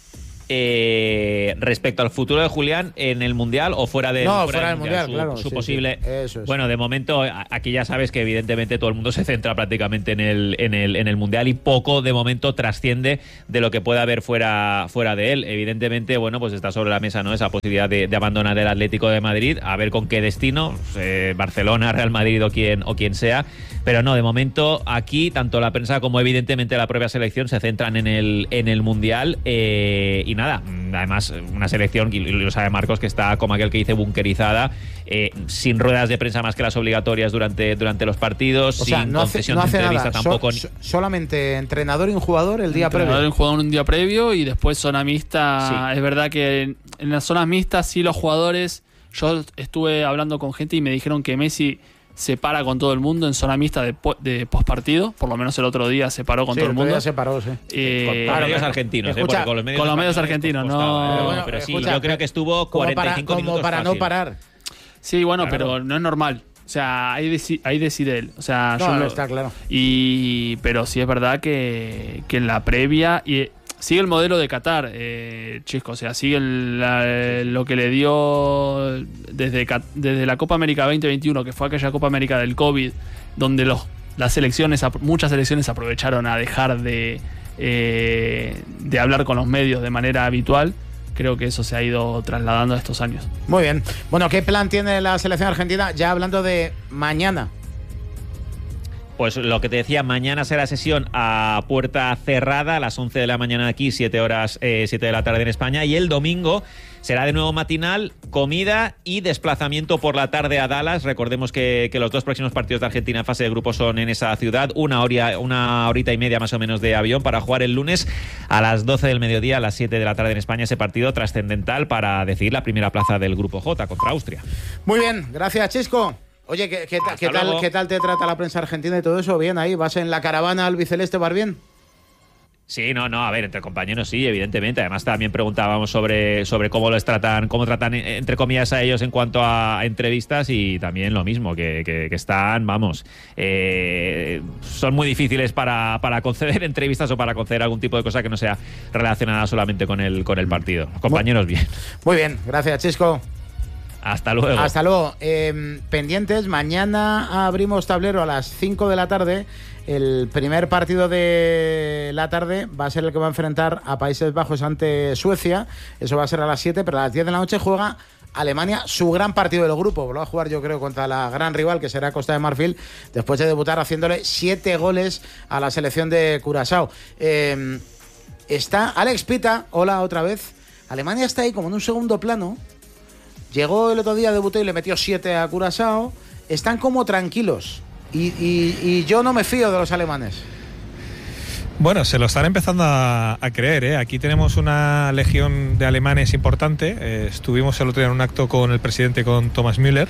Eh, respecto al futuro de Julián en el Mundial o fuera, de,
no,
fuera,
fuera
del
Mundial,
su,
claro.
su
Sí,
posible.
sí, eso es.
Bueno, de momento aquí ya sabes que evidentemente todo el mundo se centra prácticamente en el, en el, en el Mundial y poco de momento trasciende de lo que pueda haber fuera, fuera de él. Evidentemente, bueno, pues está sobre la mesa, ¿no?, esa posibilidad de, de abandonar el Atlético de Madrid, a ver con qué destino, eh, Barcelona, Real Madrid o quien, o quien sea. Pero no, de momento aquí tanto la prensa como evidentemente la propia selección se centran en el, en el Mundial eh, y nada, además una selección, y lo sabe Marcos, que está como aquel que dice bunkerizada, eh, sin ruedas de prensa más que las obligatorias durante, durante los partidos,
o sea,
sin
no hace,
concesión
no
de
hace
entrevista
nada.
tampoco.
So, so, solamente entrenador y un jugador el día
entrenador
previo.
y un jugador un día previo y después zona mixta.
Sí.
Es verdad que en, en las zonas mixtas sí los jugadores, yo estuve hablando con gente y me dijeron que Messi se para con todo el mundo en zona mixta de, de postpartido, por lo menos el otro día se paró con
sí,
todo el mundo.
Se paró, sí.
Eh,
con, con
claro,
medios
pero,
argentinos,
escucha,
eh, porque con los medios,
con los medios
argentinos,
argentinos, no.
Pero,
bueno,
pero sí,
escucha,
yo creo que estuvo cuarenta y cinco
como
minutos
para
fácil.
no parar.
Sí, bueno,
Claro.
pero no es normal. O sea, ahí, deci ahí decide él. O sea,
No,
yo
no,
lo-
está claro.
Y, pero sí es verdad que, que en la previa y eh, sigue el modelo de Qatar, eh, Chisco. O sea, sigue el- la- lo que le dio desde, Ca- desde la Copa América veinte veintiuno, que fue aquella Copa América del COVID, donde los, las selecciones, muchas selecciones aprovecharon a dejar de, eh, de hablar con los medios de manera habitual. Creo que eso se ha ido trasladando a estos años.
Muy bien. Bueno, ¿qué plan tiene la selección argentina? Ya hablando de mañana.
Pues lo que te decía, mañana será sesión a puerta cerrada a las once de la mañana aquí, siete horas, eh, siete de la tarde en España, y el domingo será de nuevo matinal, comida y desplazamiento por la tarde a Dallas. Recordemos que, que los dos próximos partidos de Argentina en fase de grupo son en esa ciudad, una, hora, una horita y media más o menos de avión para jugar el lunes a las doce del mediodía, a las siete de la tarde en España, ese partido trascendental para decidir la primera plaza del grupo J contra Austria.
Muy bien, gracias, Chisco. Oye, ¿qué, qué,
Hasta
qué tal,
luego.
¿qué tal te trata la prensa argentina y todo eso? ¿Bien ahí? ¿Vas en la caravana albiceleste, vas bien?
Sí, no, no, a ver, entre compañeros sí, evidentemente. Además también preguntábamos sobre, sobre cómo los tratan, cómo tratan, entre comillas, a ellos en cuanto a entrevistas, y también lo mismo, que, que, que están, vamos, eh, son muy difíciles para, para conceder entrevistas o para conceder algún tipo de cosa que no sea relacionada solamente con el, con el partido. Los compañeros bien.
Muy bien, gracias, Chisco.
Hasta luego.
Hasta luego. Eh, pendientes, mañana abrimos tablero a las cinco de la tarde. El primer partido de la tarde va a ser el que va a enfrentar a Países Bajos ante Suecia. Eso va a ser a las siete, pero a las diez de la noche juega Alemania, su gran partido del grupo. Lo va a jugar, yo creo, contra la gran rival, que será Costa de Marfil, después de debutar haciéndole siete goles a la selección de Curazao. Eh, está Alex Pita, hola otra vez. Alemania está ahí como en un segundo plano. Llegó el otro día, debutó y le metió siete a Curazao. Están como tranquilos. Y, y, y yo no me fío de los alemanes.
Bueno, se lo están empezando a, a creer, ¿eh? Aquí tenemos una legión de alemanes importante. Eh, estuvimos el otro día en un acto con el presidente, con Thomas Müller,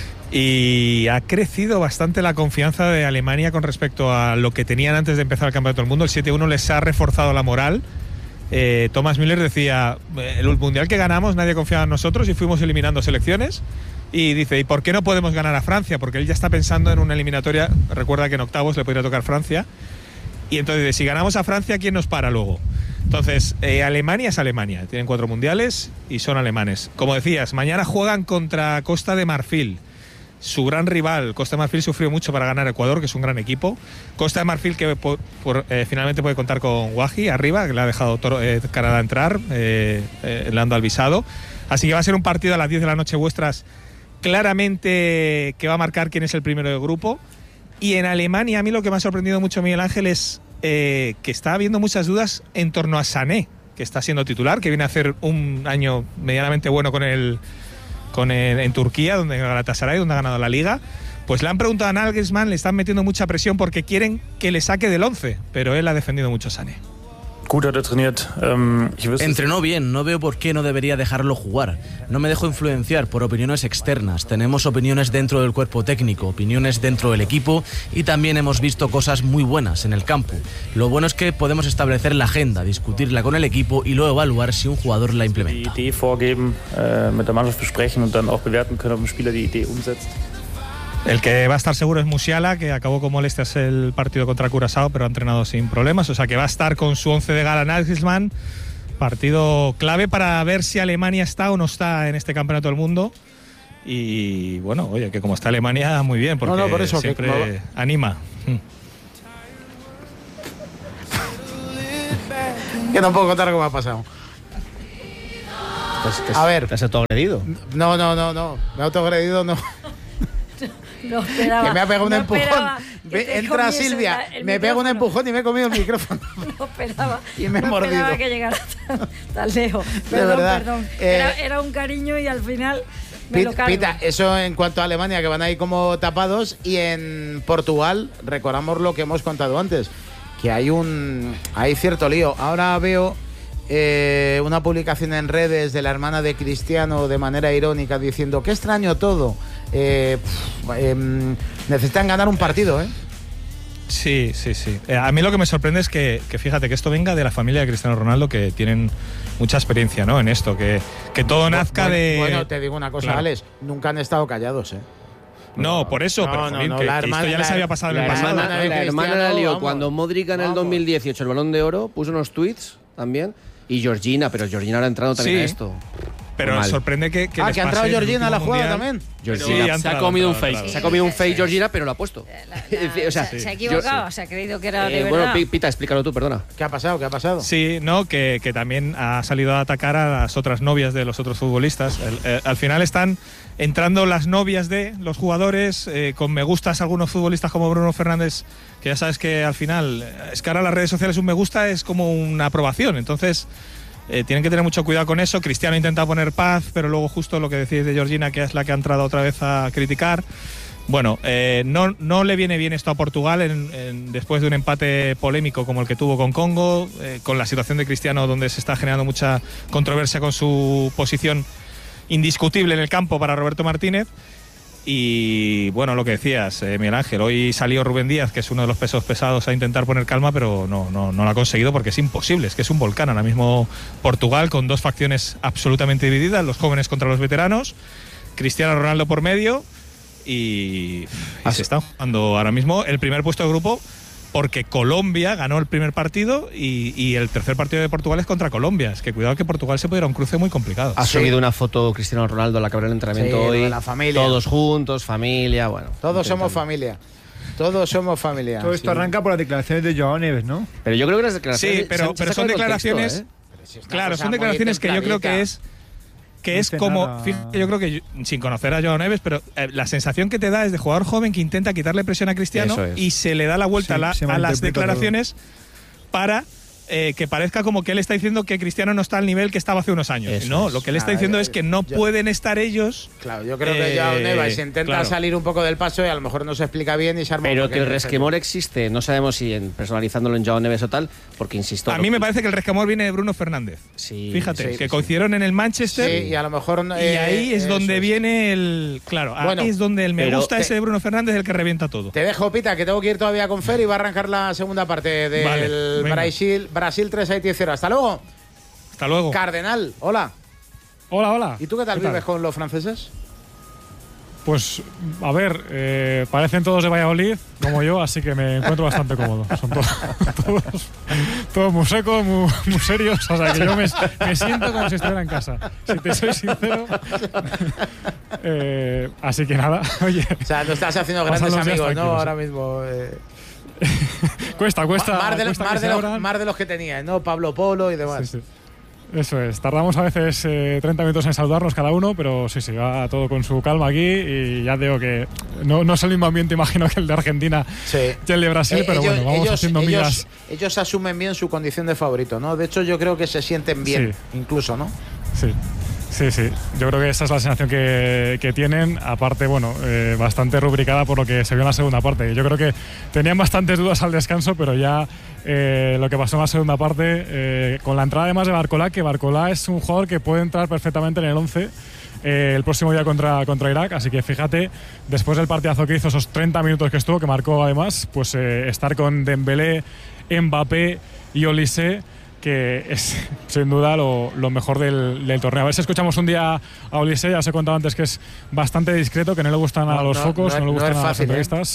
y ha crecido bastante la confianza de Alemania con respecto a lo que tenían antes de empezar el Campeonato del Mundo. El siete uno les ha reforzado la moral. Eh, Thomas Müller decía, el Mundial que ganamos nadie confiaba en nosotros y fuimos eliminando selecciones, y dice, ¿y por qué no podemos ganar a Francia? Porque él ya está pensando en una eliminatoria, recuerda que en octavos le podría tocar Francia, y entonces dice, si ganamos a Francia, ¿quién nos para luego? Entonces, eh, Alemania es Alemania, tienen cuatro mundiales y son alemanes. Como decías, mañana juegan contra Costa de Marfil, su gran rival. Costa de Marfil sufrió mucho para ganar a Ecuador, que es un gran equipo. Costa de Marfil que por, por, eh, finalmente puede contar con Wahi arriba, que le ha dejado toro, eh, Canadá entrar, eh, eh, le han dado el visado. Así que va a ser un partido a las diez de la noche vuestras, claramente, que va a marcar quién es el primero del grupo. Y en Alemania, a mí lo que me ha sorprendido mucho, Miguel Ángel, es eh, que está habiendo muchas dudas en torno a Sané, que está siendo titular, que viene a hacer un año medianamente bueno con el Con el, en Turquía, donde en Galatasaray, donde ha ganado la Liga. Pues le han preguntado a Nagelsmann, le están metiendo mucha presión porque quieren que le saque del once, pero él ha defendido mucho a Sané.
Entrenó bien, no veo por qué no debería dejarlo jugar. No me dejo influenciar por opiniones externas. Tenemos opiniones dentro del cuerpo técnico, opiniones dentro del equipo, y también hemos visto cosas muy buenas en el campo. Lo bueno es que podemos establecer la agenda, discutirla con el equipo y luego evaluar si un jugador la implementa.
El que va a estar seguro es Musiala, que acabó con molestias el partido contra Curazao, pero ha entrenado sin problemas. O sea que va a estar con su once de gala Nagelsmann. Partido clave para ver si Alemania está o no está en este campeonato del mundo. Y bueno, oye, que como está Alemania, muy bien, porque
no, no, por eso,
siempre
que
anima.
Que no puedo contar cómo ha pasado.
Pues,
a ver.
¿Te has autoagredido?
No, no, no, no. Me he autoagredido, no.
No esperaba,
que me ha pegado un
no
empujón.
Ve,
entra Silvia,
el, el
me pega un empujón y me he comido el micrófono.
No esperaba.
Y me he
no
mordido.
esperaba que llegara tan, tan lejos. Perdón,
de verdad.
perdón.
Eh,
era, era un cariño y al final me
Pita,
lo cargo.
Pita, eso en cuanto a Alemania, que van ahí como tapados. Y en Portugal, recordamos lo que hemos contado antes, que hay un hay cierto lío. Ahora veo eh, una publicación en redes de la hermana de Cristiano de manera irónica diciendo: qué extraño todo. Eh, pff, eh, necesitan ganar un partido, ¿eh?
Sí, sí, sí. Eh, a mí lo que me sorprende es que, que fíjate que esto venga de la familia de Cristiano Ronaldo, que tienen mucha experiencia, ¿no? En esto, que, que todo nazca
bueno,
de.
Bueno, te digo una cosa, claro. Alex, nunca han estado callados, ¿eh?
No, por eso,
no,
pero
no,
jolín,
no,
que,
la
que
hermana,
esto ya les había pasado en el pasado.
Hermana,
de
la hermana la lió
vamos,
cuando Modric en el
vamos.
dos mil dieciocho el Balón de Oro puso unos tweets también. Y Georgina, pero Georgina ahora ha entrado también
sí,
a esto.
Pero
Mal.
sorprende que, que
Ah,
les
que ha entrado
pase
Georgina a la jugada
mundial.
también.
Georgina
Sí, ha
se ha
entrado,
comido un
entrado,
fake.
entrado.
Se ha comido un fake Georgina, pero lo ha puesto.
La, la,
o sea,
se, se ha equivocado,
yo,
se ha creído que era
eh,
de
bueno,
verdad.
Pita, explícalo tú, perdona.
¿Qué ha pasado? ¿Qué ha pasado?
Sí, no, que, que también ha salido a atacar a las otras novias de los otros futbolistas. El, eh, al final están entrando las novias de los jugadores, eh, con me gustas algunos futbolistas como Bruno Fernández, que ya sabes que al final, es que ahora las redes sociales un me gusta es como una aprobación, entonces eh, tienen que tener mucho cuidado con eso. Cristiano intenta poner paz, pero luego justo lo que decís de Georgina, que es la que ha entrado otra vez a criticar. Bueno, eh, no, no le viene bien esto a Portugal en, en, después de un empate polémico como el que tuvo con Congo, eh, con la situación de Cristiano, donde se está generando mucha controversia con su posición indiscutible en el campo para Roberto Martínez. Y bueno, lo que decías, eh, Miguel Ángel, hoy salió Rubén Díaz, que es uno de los pesos pesados, a intentar poner calma, pero no, no, no lo ha conseguido porque es imposible, es que es un volcán ahora mismo Portugal, con dos facciones absolutamente divididas, los jóvenes contra los veteranos, Cristiano Ronaldo por medio, y, y se están jugando ahora mismo el primer puesto de grupo, porque Colombia ganó el primer partido y, y el tercer partido de Portugal es contra Colombia. Es que cuidado que Portugal se puede ir a un cruce muy complicado.
Ha
Sí.
subido una foto Cristiano Ronaldo a la que abrió el entrenamiento
Sí,
hoy.
de la familia.
Todos juntos, familia, bueno.
Todos
intentando.
somos familia. Todos somos familia.
Todo esto
Sí.
arranca por las declaraciones de Joao Neves, ¿no?
Pero yo creo que las declaraciones.
Sí, pero,
se han- se
pero
han
son
sacado de contexto,
declaraciones.
¿eh?
Pero si es una
Claro,
cosa
son
muy
declaraciones que yo creo que
templadita.
es que es
No dice
como,
nada.
fíjate, yo creo que yo- sin conocer a Joao Neves, pero eh, la sensación que te da es de jugador joven que intenta quitarle presión a Cristiano
Eso es.
y se le da la vuelta
Sí,
a, la-
se
a las
malinterpreta
declaraciones para eh, que parezca como que él está diciendo que Cristiano no está al nivel que estaba hace unos años.
Eso
No,
es.
lo que él está
Ah,
diciendo
eh,
es que no
yo-
pueden estar ellos.
Claro, yo creo que
Eh,
Joao Neves intenta
claro.
salir un poco del paso y a lo mejor no se explica bien y se arma un
Pero que el
pequeño
resquemor existe, no sabemos si en, personalizándolo en Joao Neves o tal, porque insisto.
A
lo-
mí me parece que el resquemor viene de Bruno Fernández.
Sí,
Fíjate,
sí,
que
sí.
coincidieron en el Manchester.
Sí, y a lo mejor.
Y
eh,
ahí es
eso
donde
es.
viene el. Claro,
Bueno,
ahí es donde el me
pero
gusta
te-
ese de Bruno Fernández el que revienta todo.
Te dejo, Pita, que tengo que ir todavía con Fer y va a arrancar la segunda parte del
Vale, venga.
Brasil, Brasil tres Haití cero. Hasta luego.
Hasta luego.
Cardenal, hola.
Hola, hola.
¿Y tú qué tal
¿Qué tal?
vives con los franceses?
Pues, a ver, eh, parecen todos de Valladolid, como yo, así que me encuentro bastante cómodo. Son todos, todos, todos muy secos, muy, muy serios, o sea que yo me, me siento como si estuviera en casa, si te soy sincero. Eh, así que nada, oye,
O sea, no estás haciendo
Pasan
grandes
los días
amigos, ¿no?
tranquilos,
Ahora
sí.
mismo. eh.
cuesta, cuesta.
más, de,
cuesta que
más,
se
de los,
abran.
más de los que tenías, ¿no? Pablo Polo y demás.
Sí, sí. Eso es, tardamos a veces eh, treinta minutos en saludarnos cada uno, pero sí, sí, va todo con su calma aquí y ya digo que no, no es el mismo ambiente, imagino, que el de Argentina
Sí.
y el de Brasil,
Eh,
pero
ellos,
bueno, vamos
ellos-
haciendo
ellos-
migas.
ellos asumen bien su condición de favorito, ¿no? De hecho, yo creo que se sienten bien,
Sí.
incluso, ¿no?
Sí, sí, sí. Yo creo que esa es la sensación que, que tienen. Aparte, bueno, eh, bastante rubricada por lo que se vio en la segunda parte. Yo creo que tenían bastantes dudas al descanso, pero ya eh, lo que pasó en la segunda parte, eh, con la entrada además de Barcolá, que Barcolá es un jugador que puede entrar perfectamente en el once eh, el próximo día contra, contra Irak. Así que fíjate, después del partidazo que hizo, esos treinta minutos que estuvo, que marcó además, pues eh, estar con Dembélé, Mbappé y Olise, que es sin duda lo, lo mejor del, del torneo. A ver si escuchamos un día a Olise. Ya os he contado antes que es bastante discreto, que no le gustan a
No,
los
no,
focos,
no
no,
es-
le
no
gustan
es
a
fácil,
las entrevistas.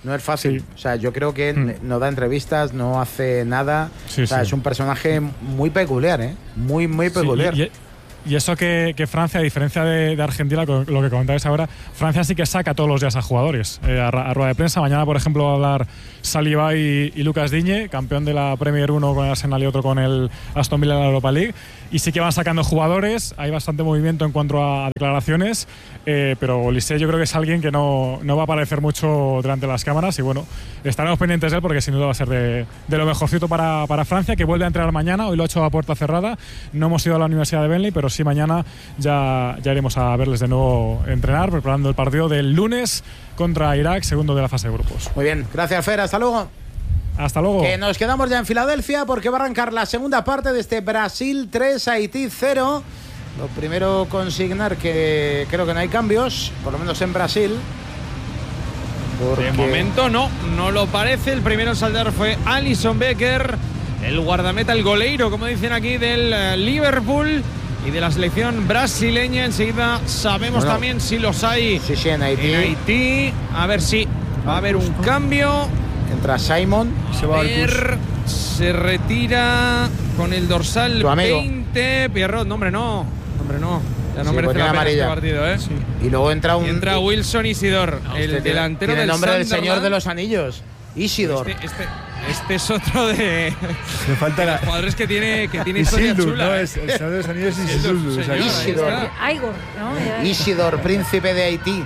No es fácil.
Sí.
O sea, yo creo que
Mm.
no da entrevistas, no hace nada.
Sí,
o sea,
sí.
es un personaje muy peculiar, ¿eh? Muy, muy
Sí,
peculiar.
y, y- y eso que, que Francia, a diferencia de, de Argentina, con lo que comentáis ahora, Francia sí que saca todos los días a jugadores eh, a, ra- a rueda de prensa. Mañana, por ejemplo, va a hablar Saliba y, y Lucas Digne, campeón de la Premier uno con el Arsenal y otro con el Aston Villa en la Europa League. Y sí que van sacando jugadores, hay bastante movimiento en cuanto a declaraciones, eh, pero Olise yo creo que es alguien que no, no va a aparecer mucho delante de las cámaras y bueno, estaremos pendientes de él porque sin duda va a ser de, de lo mejorcito para, para Francia, que vuelve a entrenar mañana, hoy lo ha hecho a puerta cerrada, no hemos ido a la Universidad de Benley, pero sí mañana ya, ya iremos a verles de nuevo entrenar, preparando el partido del lunes contra Irak, segundo de la fase de grupos.
Muy bien, gracias Fer, hasta luego.
Hasta luego.
Que nos quedamos ya en Filadelfia porque va a arrancar la segunda parte de este Brasil tres, Haití cero. Lo primero, consignar que creo que no hay cambios, por lo menos en Brasil. Porque...
De momento no, no lo parece. El primero en saltar fue Alisson Becker, el guardameta, el goleiro, como dicen aquí, del eh, Liverpool y de la selección brasileña. Enseguida sabemos
Bueno,
también si los hay
sí, sí, en Haití.
en Haití. A ver si va a haber un cambio.
Entra Simon.
Se va
A
al
ver, se retira con el dorsal
Tu amigo.
veinte. Pierrot, no, hombre, no. Hombre, no. Ya no
Sí,
merece
porque
la
era
pena este
amarilla.
partido, ¿eh?
Y luego entra un.
Y entra Wilson Isidor,
Usted
el
tiene-
delantero
tiene
del
el nombre del
Sunderland.
Señor de los Anillos. Isidor.
Este, este, este es otro de
Me falta la.
los jugadores que tiene, que tiene historia
Isildur,
chula.
¿no?
¿eh?
Es, el Señor de los Anillos es
Isildur,
Isildur. o sea,
señor, ahí
Isidor.
está.
Igor, ¿no? Ya-
Isidor, príncipe de Haití.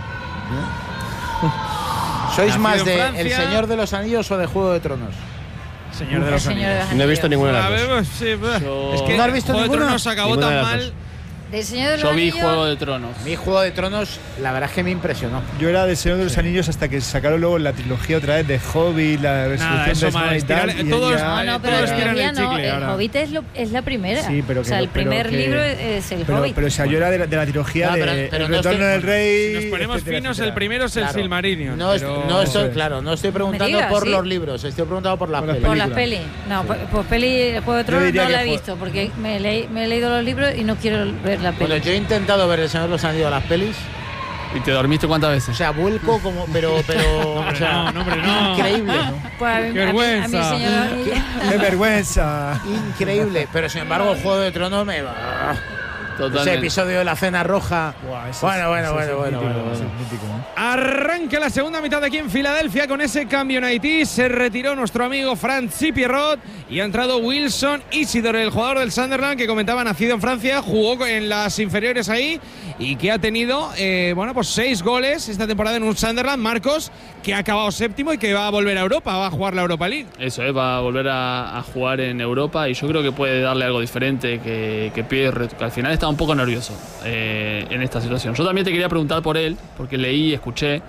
¿Sois
Nacido
más
en
de
Francia.
El Señor de los Anillos o de Juego de Tronos?
Señor de
El
los
Señor de
Anillos.
los
No he visto
Anillos.
ninguna de
A
las
ver,
dos.
pues, sí, pues,
Yo-
es que
¿No has visto
Juego de
ninguna?
Tronos acabó
Ninguna de
tan
las
mal.
dos.
Del Señor de los
Yo vi
Anillos.
Juego de Tronos.
Mi Juego de Tronos, la verdad es que me impresionó.
Yo era del Señor de los Anillos hasta que sacaron luego la trilogía otra vez de Hobbit, la resurrección
Nada, eso
de
mal,
Smaug y tal,
estirar-
y
todo
ya-
es-
No, no,
Todos
pero la
tiran el
trilogía no.
chicle
El
ahora.
Hobbit es, lo- es la primera.
Sí, pero
o sea,
que-
el
pero
primer
que-
libro es el
Pero,
Hobbit.
pero o sea, yo era de la, de la trilogía
No,
de
pero- pero
El
no
Retorno
estoy-
del Rey.
Si nos ponemos
etcétera,
finos,
etcétera.
el primero es el
Claro.
Silmarillion.
No, es-
pero-
no estoy,
Eso es.
claro, no estoy preguntando
digas,
por
¿sí?
los libros, estoy preguntando por las
Por las
pelis.
Por las
películas.
pelis. No, pues, pues peli, el Juego de Tronos
diría
no
que
la he
fue-
visto porque me, leí- me he leído los libros y no quiero ver la peli.
Bueno, yo he intentado ver El Señor de los Anillos, las pelis.
¿Y te dormiste cuántas
O
veces?
sea, vuelco como, pero, pero, o sea,
no, no, hombre, no.
increíble, ¿no?
Pues a mí,
Qué
a mí- a mí,
vergüenza.
Señor de los Anillos.
¡Qué vergüenza!
Increíble, pero sin embargo el Juego de Tronos me va. Ese
Totalmente.
episodio de la cena roja.
Buah, ese
Bueno,
es-
bueno,
ese
bueno,
es
bueno,
mítico,
bueno,
ese
bueno.
es mítico, ¿eh?
Arranca la segunda mitad aquí en Filadelfia con ese cambio en Haití. Se retiró nuestro amigo Francis Pierrot y ha entrado Wilson Isidor, el jugador del Sunderland que comentaba, nacido en Francia, jugó en las inferiores ahí y que ha tenido, eh, bueno, pues seis goles esta temporada en un Sunderland, Marcos, que ha acabado séptimo y que va a volver a Europa, va a jugar la Europa League.
Eso es, va a volver a, a jugar en Europa y yo creo que puede darle algo diferente que, que Pierre, que al final está un poco nervioso eh, en esta situación. Yo también te quería preguntar por él, porque leí y escuché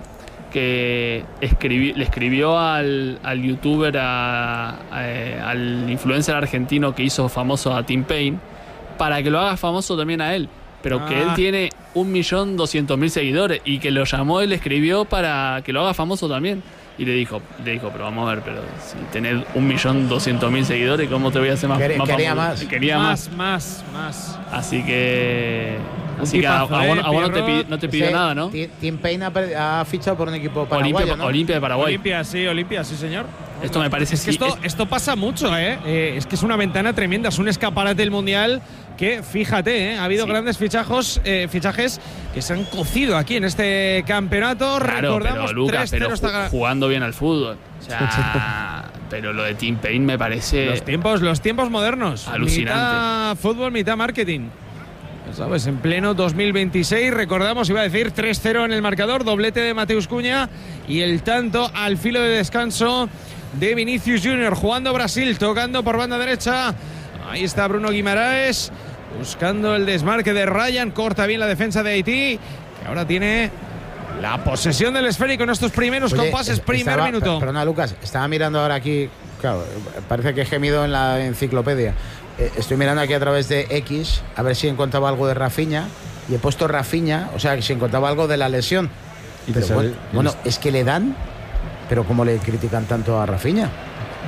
que escribí, le escribió al, al youtuber, a, a- al influencer argentino que hizo famoso a Tim Payne, para que lo haga famoso también a él. Pero que
Ah.
él tiene un millón doscientos mil seguidores y que lo llamó y le escribió para que lo haga famoso también. Y le dijo, le dijo, pero vamos a ver, pero si tenés un millón doscientos mil seguidores, ¿cómo te voy a hacer más,
Quería-
más
quería
famoso?
más.
Quería más.
Más, más, más.
Así que.
Un
Así que a,
tipazo,
a vos,
¿eh,
a vos no, te
Pierrot?
pi- no te pidió
Ese
nada, ¿no?
Ti- Tim Payne ha, per- ha fichado por un equipo
Olimpia,
paraguayo, ¿no?
Olimpia de Paraguay.
Olimpia, sí, Olimpia, sí, señor.
Esto me parece
Es que
sí,
esto,
es-
esto pasa mucho, ¿eh? Eh, Es que es una ventana tremenda, es un escaparate del Mundial que, fíjate, ¿eh? Ha habido
Sí.
grandes fichajos, eh, fichajes que se han cocido aquí en este campeonato.
Claro,
Recordamos,
pero Lucas,
tres cero
pero
está
ju-
ga-
jugando bien al fútbol. O sea, pero lo de Tim Payne me parece.
los tiempos, los tiempos modernos.
Alucinante.
Mitad fútbol, mitad marketing. Ya sabes, en pleno dos mil veintiséis, recordamos, iba a decir tres cero en el marcador, doblete de Mateus Cunha y el tanto al filo de descanso de Vinicius Junior, jugando Brasil, tocando por banda derecha. Ahí está Bruno Guimaraes, buscando el desmarque de Ryan, corta bien la defensa de Haití, que ahora tiene la posesión del esférico en estos primeros
Oye,
compases,
es-
primer
estaba-
minuto.
per- Perdona, Lucas, estaba mirando ahora aquí. Claro, parece que he gemido en la enciclopedia. Eh, estoy mirando aquí a través de X a ver si encontraba algo de Rafinha y he puesto Rafinha, o sea, que si encontraba algo de la lesión.
Y te
Pero
sale-
bueno, bueno, es que le dan, pero ¿cómo le critican tanto a Rafinha?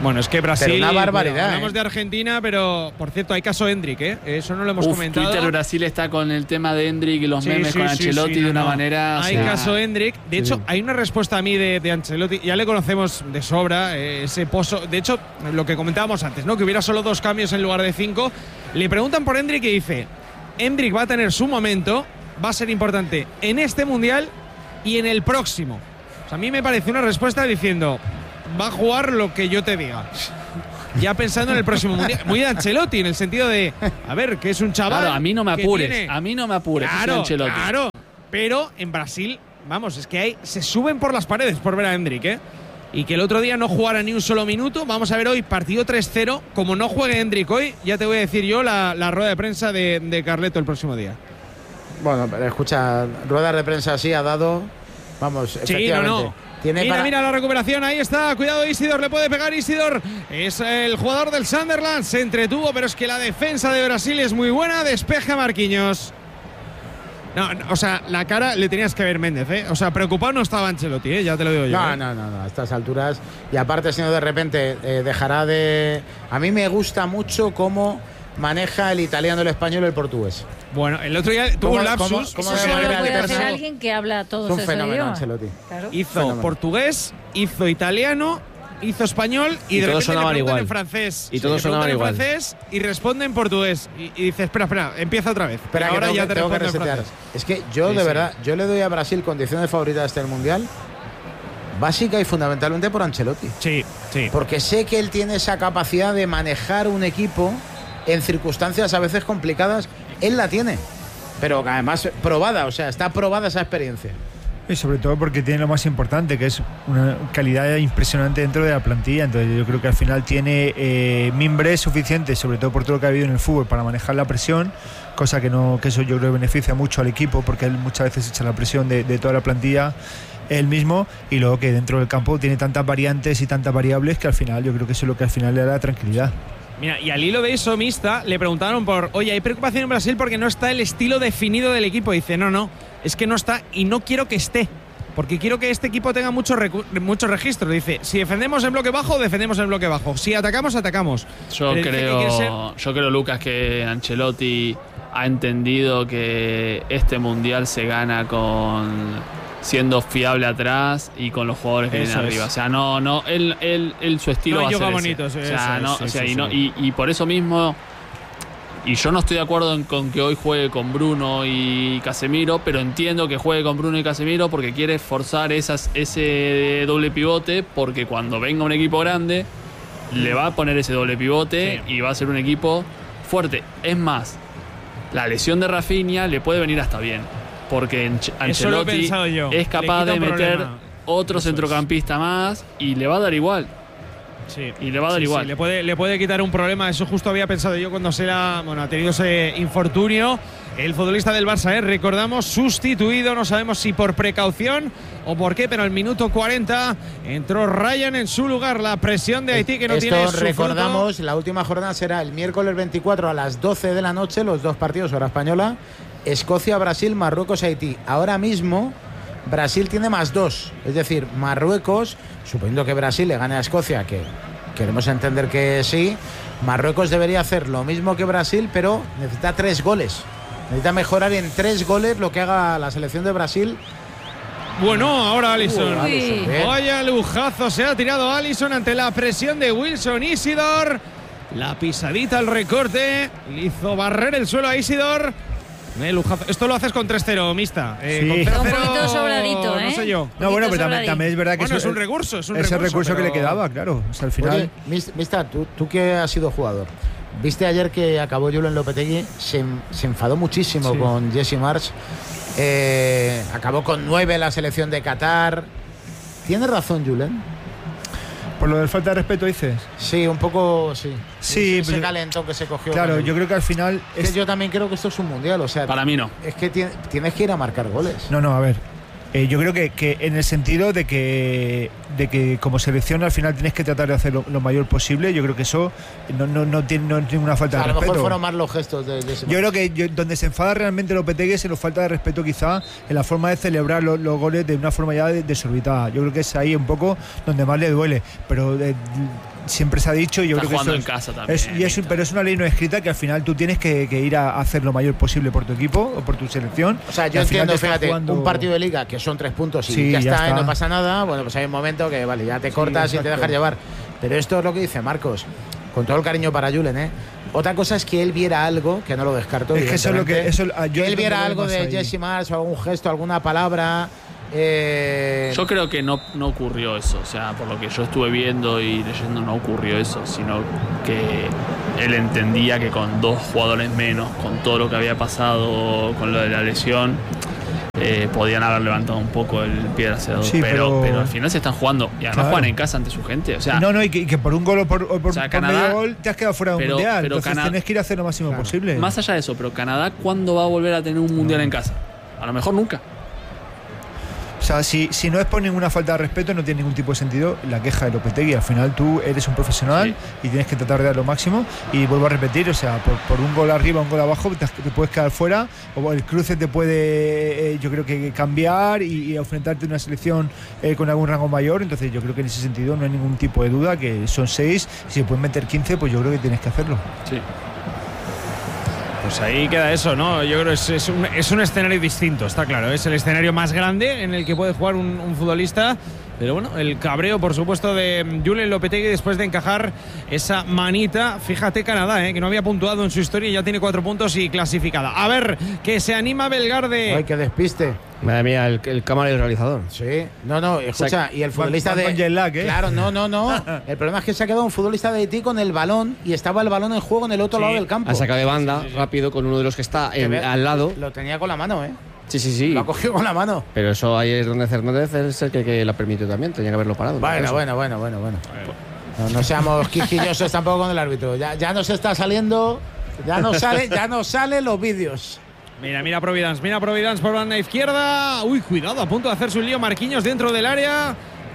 Bueno, es que Brasil.
Pero una barbaridad.
Bueno, hablamos
¿eh?
de Argentina, pero por cierto, hay caso Endrick, ¿eh? Eso no lo hemos
Uf,
comentado.
Twitter Brasil está con el tema de Endrick y los
Sí,
memes
sí,
con
sí,
Ancelotti
sí, no,
de una
no.
manera.
Hay
o sea,
caso Endrick. De hecho,
sí.
hay una respuesta a mí de, de Ancelotti. Ya le conocemos de sobra, eh, ese pozo. De hecho, lo que comentábamos antes, ¿no? Que hubiera solo dos cambios en lugar de cinco. Le preguntan por Endrick y dice: Endrick va a tener su momento, va a ser importante en este mundial y en el próximo. O sea, a mí me parece una respuesta diciendo: va a jugar lo que yo te diga. Ya pensando en el próximo mundial. Muy de Ancelotti, en el sentido de, a ver, que es un chaval.
Claro, a mí no me
que
apures.
tiene-
A mí no me apures. que soy
Claro,
Ancelotti.
claro. Pero en Brasil, vamos, es que hay, se suben por las paredes por ver a Endrick, ¿eh? Y que el otro día no jugara ni un solo minuto. Vamos a ver hoy, partido tres cero. Como no juegue Endrick hoy, ya te voy a decir yo la, la rueda de prensa de, de Carleto el próximo día.
Bueno, pero escucha, ruedas de prensa así ha dado. Vamos,
Sí, no,
efectivamente.
no.
Tiene
Mira,
para-
mira la recuperación, ahí está, cuidado Isidor, le puede pegar Isidor, es el jugador del Sunderland, se entretuvo, pero es que la defensa de Brasil es muy buena, despeja Marquinhos. No, no, o sea, la cara le tenías que ver Méndez, ¿eh? O sea, preocupado no estaba Ancelotti, ¿eh? Ya te lo digo yo.
No,
¿eh?
no, no, no, a estas alturas. Y aparte, si no, de repente eh, dejará de. A mí me gusta mucho cómo maneja el italiano, el español y el portugués.
Bueno, el otro día tuvo
¿Cómo-
un lapsus.
cómo- cómo
Eso
de
solo
manera
lo puede
alterna?
hacer alguien que habla todos
Es un
esos
fenómeno,
idiomas.
Ancelotti.
Claro.
Hizo
Fenómeno.
portugués, hizo italiano, hizo español y,
Y
de
todos
repente le
sonaban
preguntan
igual.
en francés.
Y todos
Le preguntan
sonaban
en
igual.
francés y responde en portugués. Y, y dice, espera, espera, empieza otra vez.
Espera,
Y
que
ahora
tengo
ya
que-
te
tengo que
responde en
resetear.
francés.
Es que yo,
Sí,
de
sí.
verdad, yo le doy a Brasil condición de favorita hasta el Mundial, básica y fundamentalmente por Ancelotti.
Sí, sí.
Porque sé que él tiene esa capacidad de manejar un equipo en circunstancias a veces complicadas. Él la tiene, pero además probada, o sea, está probada esa experiencia.
Y sobre todo porque tiene lo más importante, que es una calidad impresionante dentro de la plantilla. Entonces yo creo que al final tiene eh, mimbres suficientes, sobre todo por todo lo que ha habido en el fútbol, para manejar la presión, cosa que no que eso yo creo que beneficia mucho al equipo, porque él muchas veces echa la presión de, de toda la plantilla él mismo, y luego que dentro del campo tiene tantas variantes y tantas variables que al final yo creo que eso es lo que al final le da tranquilidad.
Mira, y al hilo de eso, Mista, le preguntaron por, oye, hay preocupación en Brasil porque no está el estilo definido del equipo. Dice, no, no, es que no está y no quiero que esté, porque quiero que este equipo tenga mucho, recu- mucho registro. Dice, si defendemos en bloque bajo, defendemos en bloque bajo. Si atacamos, atacamos.
Yo
Pero dice que
creo,
quiere ser-
yo creo, Lucas, que Ancelotti ha entendido que este mundial se gana con siendo fiable atrás y con los jugadores que
Eso
vienen
es.
arriba. O sea, no, no, él, él, él su estilo
No
va a
yoga
ser
bonito,
ese.
sí,
O sea,
eso
no,
es,
o sea,
sí,
y, no-
sí.
y, y por eso mismo, y yo no estoy de acuerdo en- con que hoy juegue con Bruno y Casemiro, pero entiendo que juegue con Bruno y Casemiro porque quiere forzar esas, ese doble pivote, porque cuando venga un equipo grande le va a poner ese doble pivote
Sí.
y va a ser un equipo fuerte. Es más, la lesión de Rafinha le puede venir hasta bien, porque Anche-
Eso lo he
Ancelotti
pensado yo.
es
Le
capaz
quita
de
un
meter
problema.
otro
Eso es.
centrocampista más y le va a dar igual.
Sí.
Y le va a dar
Sí,
igual.
sí, le, puede, le puede quitar un problema. Eso justo había pensado yo cuando se la, bueno, ha tenido ese infortunio. El futbolista del Barça, ¿eh? Recordamos, sustituido, no sabemos si por precaución o por qué, pero al minuto cuarenta entró Ryan en su lugar. La presión de Haití que no
Esto
tiene su
recordamos,
fruto.
la última jornada será el miércoles veinticuatro a las doce de la noche, los dos partidos, hora española, Escocia, Brasil, Marruecos, Haití. Ahora mismo Brasil tiene más dos, es decir, Marruecos, suponiendo que Brasil le gane a Escocia, que queremos entender que sí, Marruecos debería hacer lo mismo que Brasil, pero necesita tres goles. Necesita mejorar en tres goles lo que haga la selección de Brasil.
Bueno, ahora Alisson.
Uh, Alisson, bien.
Vaya lujazo, se ha tirado Alisson ante la presión de Wilson Isidor. La pisadita al recorte, le hizo barrer el suelo a Isidor. Eh, lujazo. Esto lo haces con tres cero, Mista. Eh,
Sí.
con
Está un
tres cero,
poquito sobradito, ¿eh?
No sé yo.
No, bueno,
Poquito
pero también,
sobradito.
también es verdad que
Bueno, es
eso-
un recurso, es un
ese
recurso,
recurso que
pero-
le quedaba, claro. O sea, al final.
Oye, Mis- Mista, tú, tú que has sido jugador, viste ayer que acabó Julen Lopetegui, se, se enfadó muchísimo
Sí.
con Jesse Marsch, eh, acabó con nueve la selección de Qatar. ¿Tiene razón Julen?
Por lo del falta de respeto, dices.
Sí, un poco, sí.
Sí,
ese
pero-
calentón que se cogió.
Claro,
con él.
yo creo que al final.
Es
Es,
que yo también creo que esto es un mundial, o sea,
Para mí no.
es que tiene- tienes que ir a marcar goles.
No, no, a ver. Eh, yo creo que, que en el sentido de que de que como selección al final tienes que tratar de hacer lo, lo mayor posible. Yo creo que eso no, no, no, tiene, no tiene una falta
a
de
lo mejor
respeto.
fueron más los gestos de, de ese
Yo creo que yo- donde se enfada realmente Lopetegui es en la falta de respeto, quizá en la forma de celebrar lo- los goles de una forma ya de- desorbitada. Yo creo que es ahí un poco donde más le duele. Pero eh, siempre se ha dicho, yo
Está
creo que
jugando
eso
en
es,
casa también.
es, y es, pero es una ley no escrita que al final tú tienes que, que ir a hacer lo mayor posible por tu equipo o por tu selección.
O sea,
y
yo
al final
entiendo,
te estás
fíjate,
jugando-
un partido de liga que son tres puntos y
Sí,
ya,
ya
está,
está.
y no pasa nada, bueno, pues hay un momento que, vale, ya te cortas y te
exacto.
dejas llevar. Pero esto es lo que dice Marcos, con todo el cariño para Julen, ¿eh? Otra cosa es que él viera algo, que no lo descarto,
Es que eso es lo que-
evidentemente,
eso- yo
que él
es
viera
donde
algo
voy
de
más ahí.
Jesse Marsh o algún gesto, alguna palabra. Eh,
Yo creo que no, no ocurrió eso, o sea, por lo que yo estuve viendo y leyendo no ocurrió eso, sino que él entendía que con dos jugadores menos, con todo lo que había pasado con lo de la lesión, eh, podían haber levantado un poco el pie del acelerador,
Sí,
pero,
pero-
pero al final se están jugando y además
Claro.
juegan en casa ante su gente, o sea,
no, no, y que, y que por un gol o por, o por,
O sea,
por
Canadá-
medio gol te has quedado fuera de un
pero-
mundial.
pero
Entonces
Cana-
tienes que ir a hacer lo máximo
Claro.
posible.
más allá de eso, pero Canadá, ¿cuándo va a volver a tener un mundial en casa? A lo mejor nunca.
O sea, si, si no es por ninguna falta de respeto, no tiene ningún tipo de sentido la queja de Lopetegui. Al final tú eres un profesional
Sí.
y tienes que tratar de dar lo máximo. Y vuelvo a repetir, o sea, por, por un gol arriba, un gol abajo, te, te puedes quedar fuera. O el cruce te puede, eh, yo creo que cambiar y, y enfrentarte a una selección eh, con algún rango mayor. Entonces yo creo que en ese sentido no hay ningún tipo de duda, que son seis. Si se pueden meter quince, pues yo creo que tienes que hacerlo.
Sí.
Pues ahí queda eso, ¿no? Yo creo que es, es, un, es un escenario distinto, está claro. Es el escenario más grande en el que puede jugar un, un futbolista. Pero bueno, el cabreo, por supuesto, de Julen Lopetegui después de encajar esa manita. Fíjate Canadá, ¿eh? Que no había puntuado en su historia y ya tiene cuatro puntos y clasificada. A ver, que se anima Belgarde.
Ay, que despiste.
Madre mía, el, el cámara y el realizador.
Sí, no, no, escucha, y el futbolista
van
de.
con jet lag, ¿eh?
Claro, no, no, no. El problema es que se ha quedado un futbolista de Haití con el balón y estaba el balón en juego en el otro
Sí.
lado del campo.
Ha sacado de banda rápido con uno de los que está
Que
en-
ve-
al lado.
Lo tenía con la mano, ¿eh?
Sí, sí, sí.
Lo ha cogido con la mano.
Pero eso ahí es donde Fernández es el que, que la permitió también. Tenía que haberlo parado.
Bueno,
Eso.
bueno, bueno, bueno, bueno. No, no seamos quisquillosos tampoco con el árbitro. Ya, ya nos está saliendo, ya nos sale, ya nos salen los vídeos.
Mira, mira Providence, mira Providence por banda izquierda. Uy, cuidado, a punto de hacerse un lío Marquinhos dentro del área.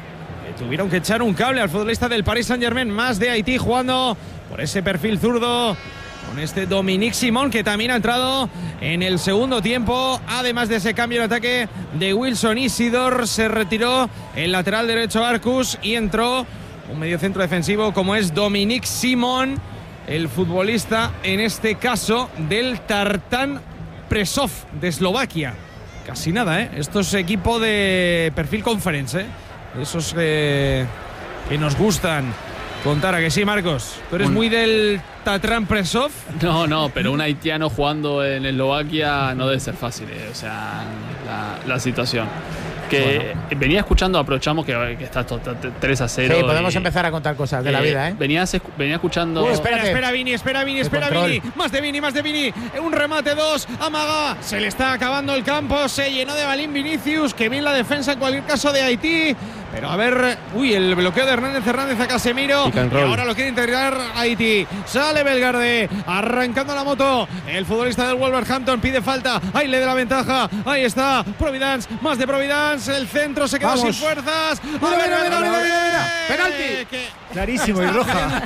Le tuvieron que echar un cable al futbolista del Paris Saint-Germain, más de Haití jugando por ese perfil zurdo. Con este Dominique Simón, que también ha entrado en el segundo tiempo. Además de ese cambio de ataque de Wilson Isidor, se retiró el lateral derecho Arcus y entró un mediocentro defensivo como es Dominique Simón, el futbolista en este caso del Tartán Presov de Eslovaquia. Casi nada, ¿eh? Esto es equipo de perfil conference, ¿eh? Esos eh, que nos gustan contar, ¿a que sí, Marcos? ¿Tú eres
Un-
muy del Tatran Presov?
No, no, pero un haitiano jugando en Eslovaquia no debe ser fácil, eh, o sea, la, la situación. Que venía escuchando, aprovechamos que, que está to- to- tres a cero.
Sí, podemos
y,
empezar a contar cosas de la
eh,
vida, ¿eh?
Venías escu- venía escuchando.
Uy,
Espera,
Espérate.
espera, Vini, espera, Vini,
El
espera,
control.
Vini. Más de Vini, más de Vini. Un remate, dos. Amaga. Se le está acabando el campo. Se llenó de balín Vinicius. Que bien la defensa en cualquier caso de Haití. Pero a ver. Uy, el bloqueo de Hernández Hernández a Casemiro.
Pick and
Y
roll.
ahora lo quiere integrar Haití. Sale Belgarde. Arrancando la moto. El futbolista del Wolverhampton pide falta. Ahí le da la ventaja. Ahí está. Providence. Más de Providence. El centro se quedó
Vamos.
sin fuerzas. A
Mira,
ver,
mira, mira,
Belgarde.
mira, mira. Penalti.
Que-
Clarísimo y roja.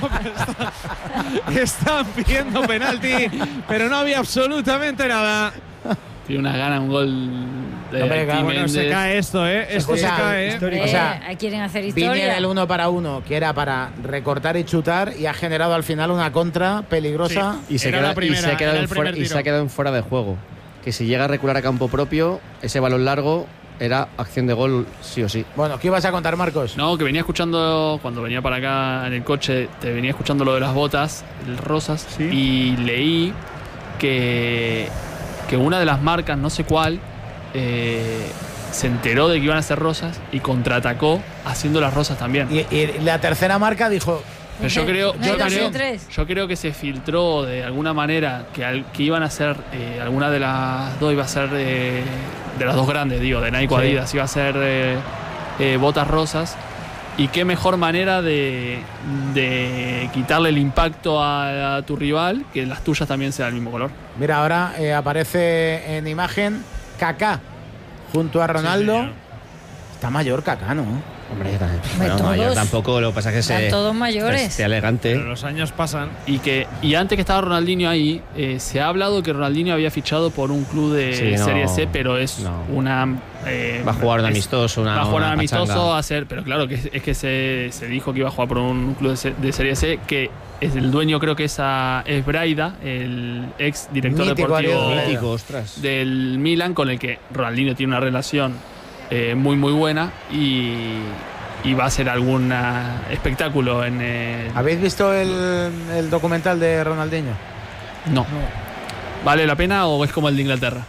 Están pidiendo penalti, pero no había absolutamente nada.
Tiene una gana, un gol de
Hombre,
Haití,
claro,
Bueno, se
Méndez.
cae esto, ¿eh? Esto se
Escucha,
cae, ¿eh?
histórico.
O sea,
Eh, quieren hacer
Vini
historia.
era el uno para uno, que era para recortar y chutar, y ha generado al final una contra peligrosa.
Sí.
Y se,
Era
queda-
la primera,
y se ha quedado
era el
en fuera,
primer
y se
tiro.
ha quedado en fuera de juego. Que si llega a recular a campo propio, ese balón largo era acción de gol sí o sí.
Bueno, ¿qué ibas a contar, Marcos?
No, que venía escuchando, cuando venía para acá en el coche, te venía escuchando lo de las botas el rosas
Sí.
y leí que, que una de las marcas, no sé cuál, eh, se enteró de que iban a ser rosas y contraatacó haciendo las rosas también.
Y, y la tercera marca dijo,
Pero yo creo,
No
yo
hay dos
creo,
o tres.
yo creo que se filtró de alguna manera que, al- que iban a ser, eh, alguna de las dos iba a ser eh, de las dos grandes, digo, de Nike o
Sí.
Adidas, iba a ser eh, eh, botas rosas. Y qué mejor manera de, de quitarle el impacto a, a tu rival que las tuyas también sean del mismo color.
mira, ahora eh, aparece en imagen Kaká junto a Ronaldo.
señor.
Está mayor Kaká, ¿no?
Hombre, bueno,
todos,
mayor tampoco, lo que pasa es que
están
se,
todos mayores.
esté elegante.
Pero los años pasan.
Y que y antes que estaba Ronaldinho ahí, eh, se ha hablado que Ronaldinho había fichado por un club de
Sí, no,
Serie C, pero es
no.
una... eh,
Va a jugar un
es-
amistoso, una
Va a jugar un
una
amistoso
pachanga.
a hacer, pero claro, que es, es que se, se dijo que iba a jugar por un club de, se- de Serie C, que es el dueño, creo que es, a, es Braida, el ex director
Mítico
deportivo
Ariel
Mítico, ostras.
del Milan, con el que Ronaldinho tiene una relación eh, muy muy buena y, y va a ser algún espectáculo en el...
¿Habéis visto el, el documental de Ronaldinho?
No. ¿Vale la pena o es como el de Inglaterra?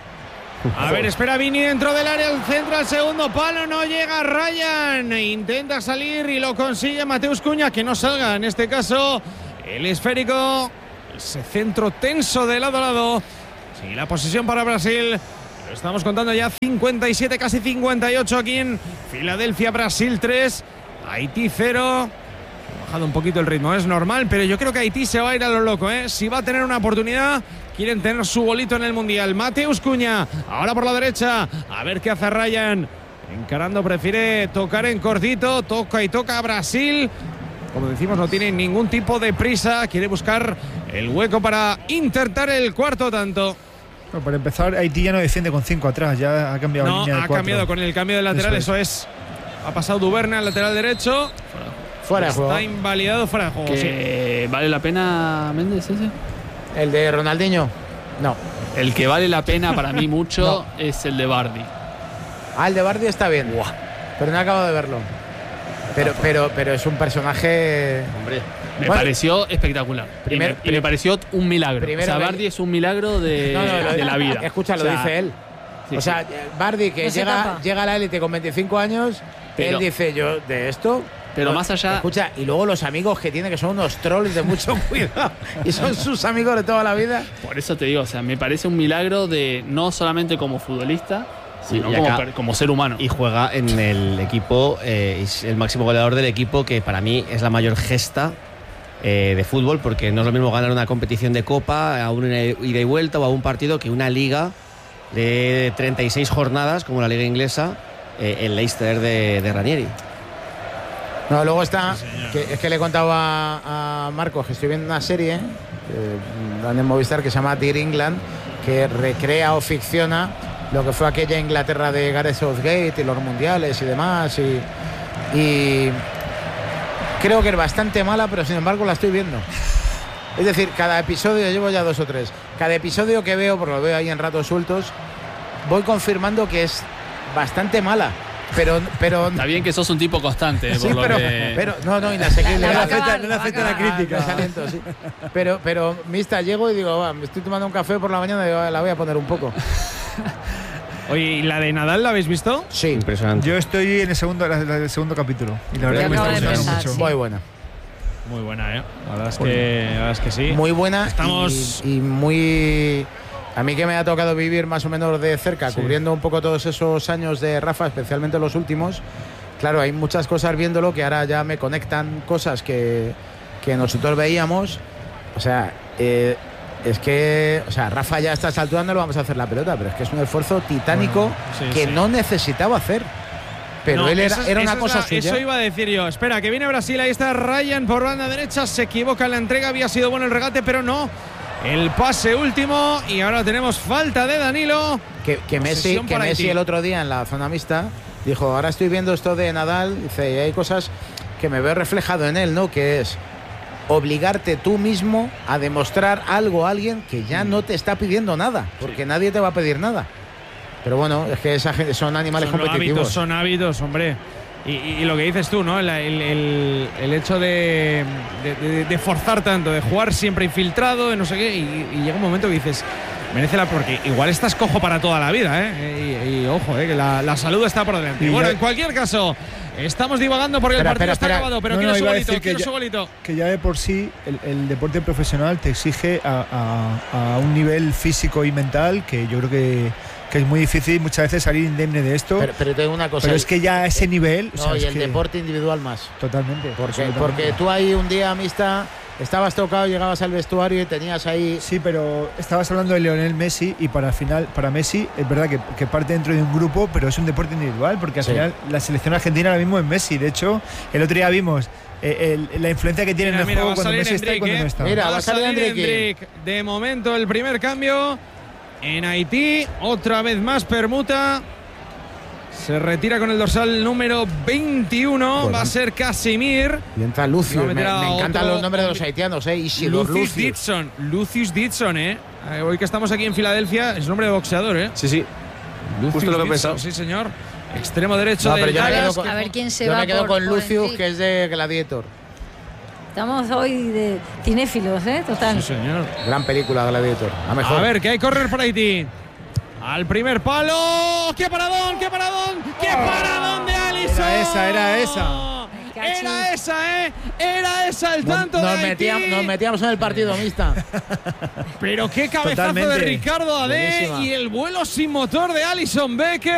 A ver, espera Vini dentro del área, al centro, al segundo palo, no llega Ryan, intenta salir y lo consigue Mateus Cunha, que no salga, en este caso el esférico, ese centro tenso de lado a lado. Sí, la posesión para Brasil, lo estamos contando ya cincuenta y siete, casi cincuenta y ocho aquí en Filadelfia, Brasil tres, Haití cero. Ha bajado un poquito el ritmo, es normal, pero yo creo que Haití se va a ir a lo loco, ¿eh? Si va a tener una oportunidad, quieren tener su bolito en el Mundial. Mateus Cunha, ahora por la derecha, a ver qué hace Ryan. Encarando, prefiere tocar en cortito, toca y toca a Brasil. Como decimos, no tiene ningún tipo de prisa, quiere buscar el hueco para intentar el cuarto tanto.
Bueno, para empezar, Haití ya no defiende con cinco atrás, ya ha cambiado
No,
línea de
ha
cuatro.
cambiado con el cambio de lateral,
Eso
eso es. Ha pasado Duverne al lateral derecho.
Fuera de juego.
Está invalidado, fuera de juego. Sí.
Que ¿Vale la pena, Méndez, ese?
¿El de Ronaldinho? No.
El que vale la pena para mí mucho es el de Bardi.
Ah, el de Bardi está bien. Pero no acabo de verlo. Pero, pero, pero es un personaje.
Hombre.
Me
Bueno,
pareció espectacular.
primer-
y, me, y me pareció un milagro.
primero
o sea,
que-
Bardi es un milagro de,
No, no, lo-
de la vida.
Escucha, lo
O sea,
dice él.
sí,
o sea,
sí.
Bardi, que
No se
llega,
tapa.
llega a la élite con veinticinco años,
Pero-
él dice, yo, de esto.
Pero
no-
más allá-
Escucha, y luego los amigos que tiene, que son unos trolls de mucho cuidado. Y son sus amigos de toda la vida.
Por eso te digo, o sea, me parece un milagro de no solamente como futbolista, sino
Y
como,
acá-
per- como ser humano.
Y juega en el equipo, eh, es el máximo goleador del equipo, que para mí es la mayor gesta eh, de fútbol, porque no es lo mismo ganar una competición de copa a una ida y vuelta o a un partido que una liga de treinta y seis jornadas, como la liga inglesa, eh, el Leicester de, de Ranieri.
No, luego está, que, es que le he contado a, a Marcos que estoy viendo una serie, eh, dan en Movistar, que se llama Dear England, que recrea o ficciona lo que fue aquella Inglaterra de Gareth Southgate y los mundiales y demás. Y, y creo que es bastante mala, pero sin embargo la estoy viendo. Es decir, cada episodio, llevo ya dos o tres, cada episodio que veo, porque lo veo ahí en ratos sueltos, voy confirmando que es bastante mala. Pero, pero
Está bien que sos un tipo constante,
Sí,
por lo
pero,
que...
pero no, no, inasequible.
La- la va a
No le
acabar,
afecta- no le
la va a
afecta la
acabar.
crítica. Desaliento, sí. Pero, pero, mista, llego y digo, va, me estoy tomando un café por la mañana y digo, "Ah, la voy a poner un poco".
Oye, ¿y la de Nadal la habéis visto?
Sí,
Impresionante.
Yo estoy en el segundo, la- la- el segundo capítulo. Y la verdad
Yo
que me
acabo
está
de
gustando
empezar,
mucho.
sí.
muy buena.
Muy buena, ¿eh? La verdad es que, la verdad es que sí.
Muy buena
Estamos-
y, y muy... A mí que me ha tocado vivir más o menos de cerca, cubriendo un poco todos esos años de Rafa, especialmente los últimos. Claro, hay muchas cosas viéndolo que ahora ya me conectan cosas que, que nosotros veíamos. O sea, eh, es que, o sea, Rafa ya a estas alturas no le vamos a hacer la pelota, pero es que es un esfuerzo titánico
Bueno, sí,
que
sí.
no necesitaba hacer. Pero
No,
él era,
esa es-
era
esa
una
es
cosa
la-
suya.
Eso iba a decir yo. Espera, que viene Brasil. Ahí está Ryan por banda derecha. Se equivoca en la entrega. Había sido bueno el regate, pero no. El pase último. Y ahora tenemos falta de Danilo.
Que, que Messi,
Posesión
que
para
Messi
Haití.
el otro día en la zona mixta dijo, ahora estoy viendo esto de Nadal, dice, y hay cosas que me veo reflejado en él, ¿no? Que es obligarte tú mismo a demostrar algo a alguien que ya no te está pidiendo nada, porque nadie te va a pedir nada. Pero bueno, es que esa gente son animales
Son
competitivos.
hábitos, son hábitos, hombre. Y, y- y lo que dices tú, ¿no? El, el- el- el hecho de, de- de- de forzar tanto, de jugar siempre infiltrado, de no sé qué, y, y llega un momento que dices, merece la... Porque igual estás cojo para toda la vida, ¿eh? Y, y ojo, ¿eh? Que la, la salud está por delante.
Y
bueno,
ya-
en cualquier caso, estamos divagando porque
Espera,
el partido
espera,
está
espera.
acabado, pero
No,
quiero
no,
su
iba a
golito,
decir que
quiero
ya-
su golito.
Que ya de por sí el, el deporte profesional te exige a, a- a un nivel físico y mental que yo creo que, que es muy difícil muchas veces salir indemne de esto.
Pero, pero te digo una cosa.
Pero es que ya a ese nivel. o
No,
sea,
y
es
el
que-
deporte individual más.
Totalmente.
Porque,
absolutamente.
porque tú hay un día, amistad, estabas tocado, llegabas al vestuario y tenías ahí.
Sí, pero estabas hablando de Lionel Messi y para final, para Messi es verdad que, que parte dentro de un grupo, pero es un deporte individual, porque al
Sí.
final la selección argentina ahora mismo es Messi. De hecho, el otro día vimos eh, el- la influencia que tiene
Mira,
en el
mira,
juego
va a
cuando
salir
Messi está y
Endrick,
cuando
¿eh?
no está.
Mira,
Va
va
a
a salir
salir
Endrick.
Endrick. De momento el primer cambio en Haití. Otra vez más permuta. Se retira con el dorsal número veintiuno.
Bueno.
Va a ser Casimir.
Y entra Lucius.
Va a
Me,
meter a
me encantan
otro-
los nombres de los haitianos, ¿eh? Isidor
Lucius
Lucius.
Dixon. Lucius Dixon, ¿eh? Eh, Hoy que estamos aquí en Filadelfia, es nombre de boxeador, ¿eh?
Sí, sí.
Lucius
Justo lo que he
Dixon,
pensado.
Sí, señor. Extremo derecho
No, pero
del
yo me
Dallas.
quedo con-
A ver quién se
Yo
va
me quedo
por-
con
por
Lucius,
Endrick.
que es de Gladiator.
Estamos hoy de cinéfilos, ¿eh? Total.
Sí, señor.
Gran película, Gladiator. A mejor.
A ver, que hay correr para Haití. Al primer palo. ¡Qué paradón! ¡Qué paradón! ¡Qué paradón de Alisson!
Era esa, era esa.
Era esa, ¿eh? Era esa el
Nos,
tanto
nos
de Haití.
metíamos, nos metíamos en el partido mixta.
Pero qué cabezazo
Totalmente.
de Ricardo Adé
Buenísima.
y el vuelo sin motor de Alisson Becker.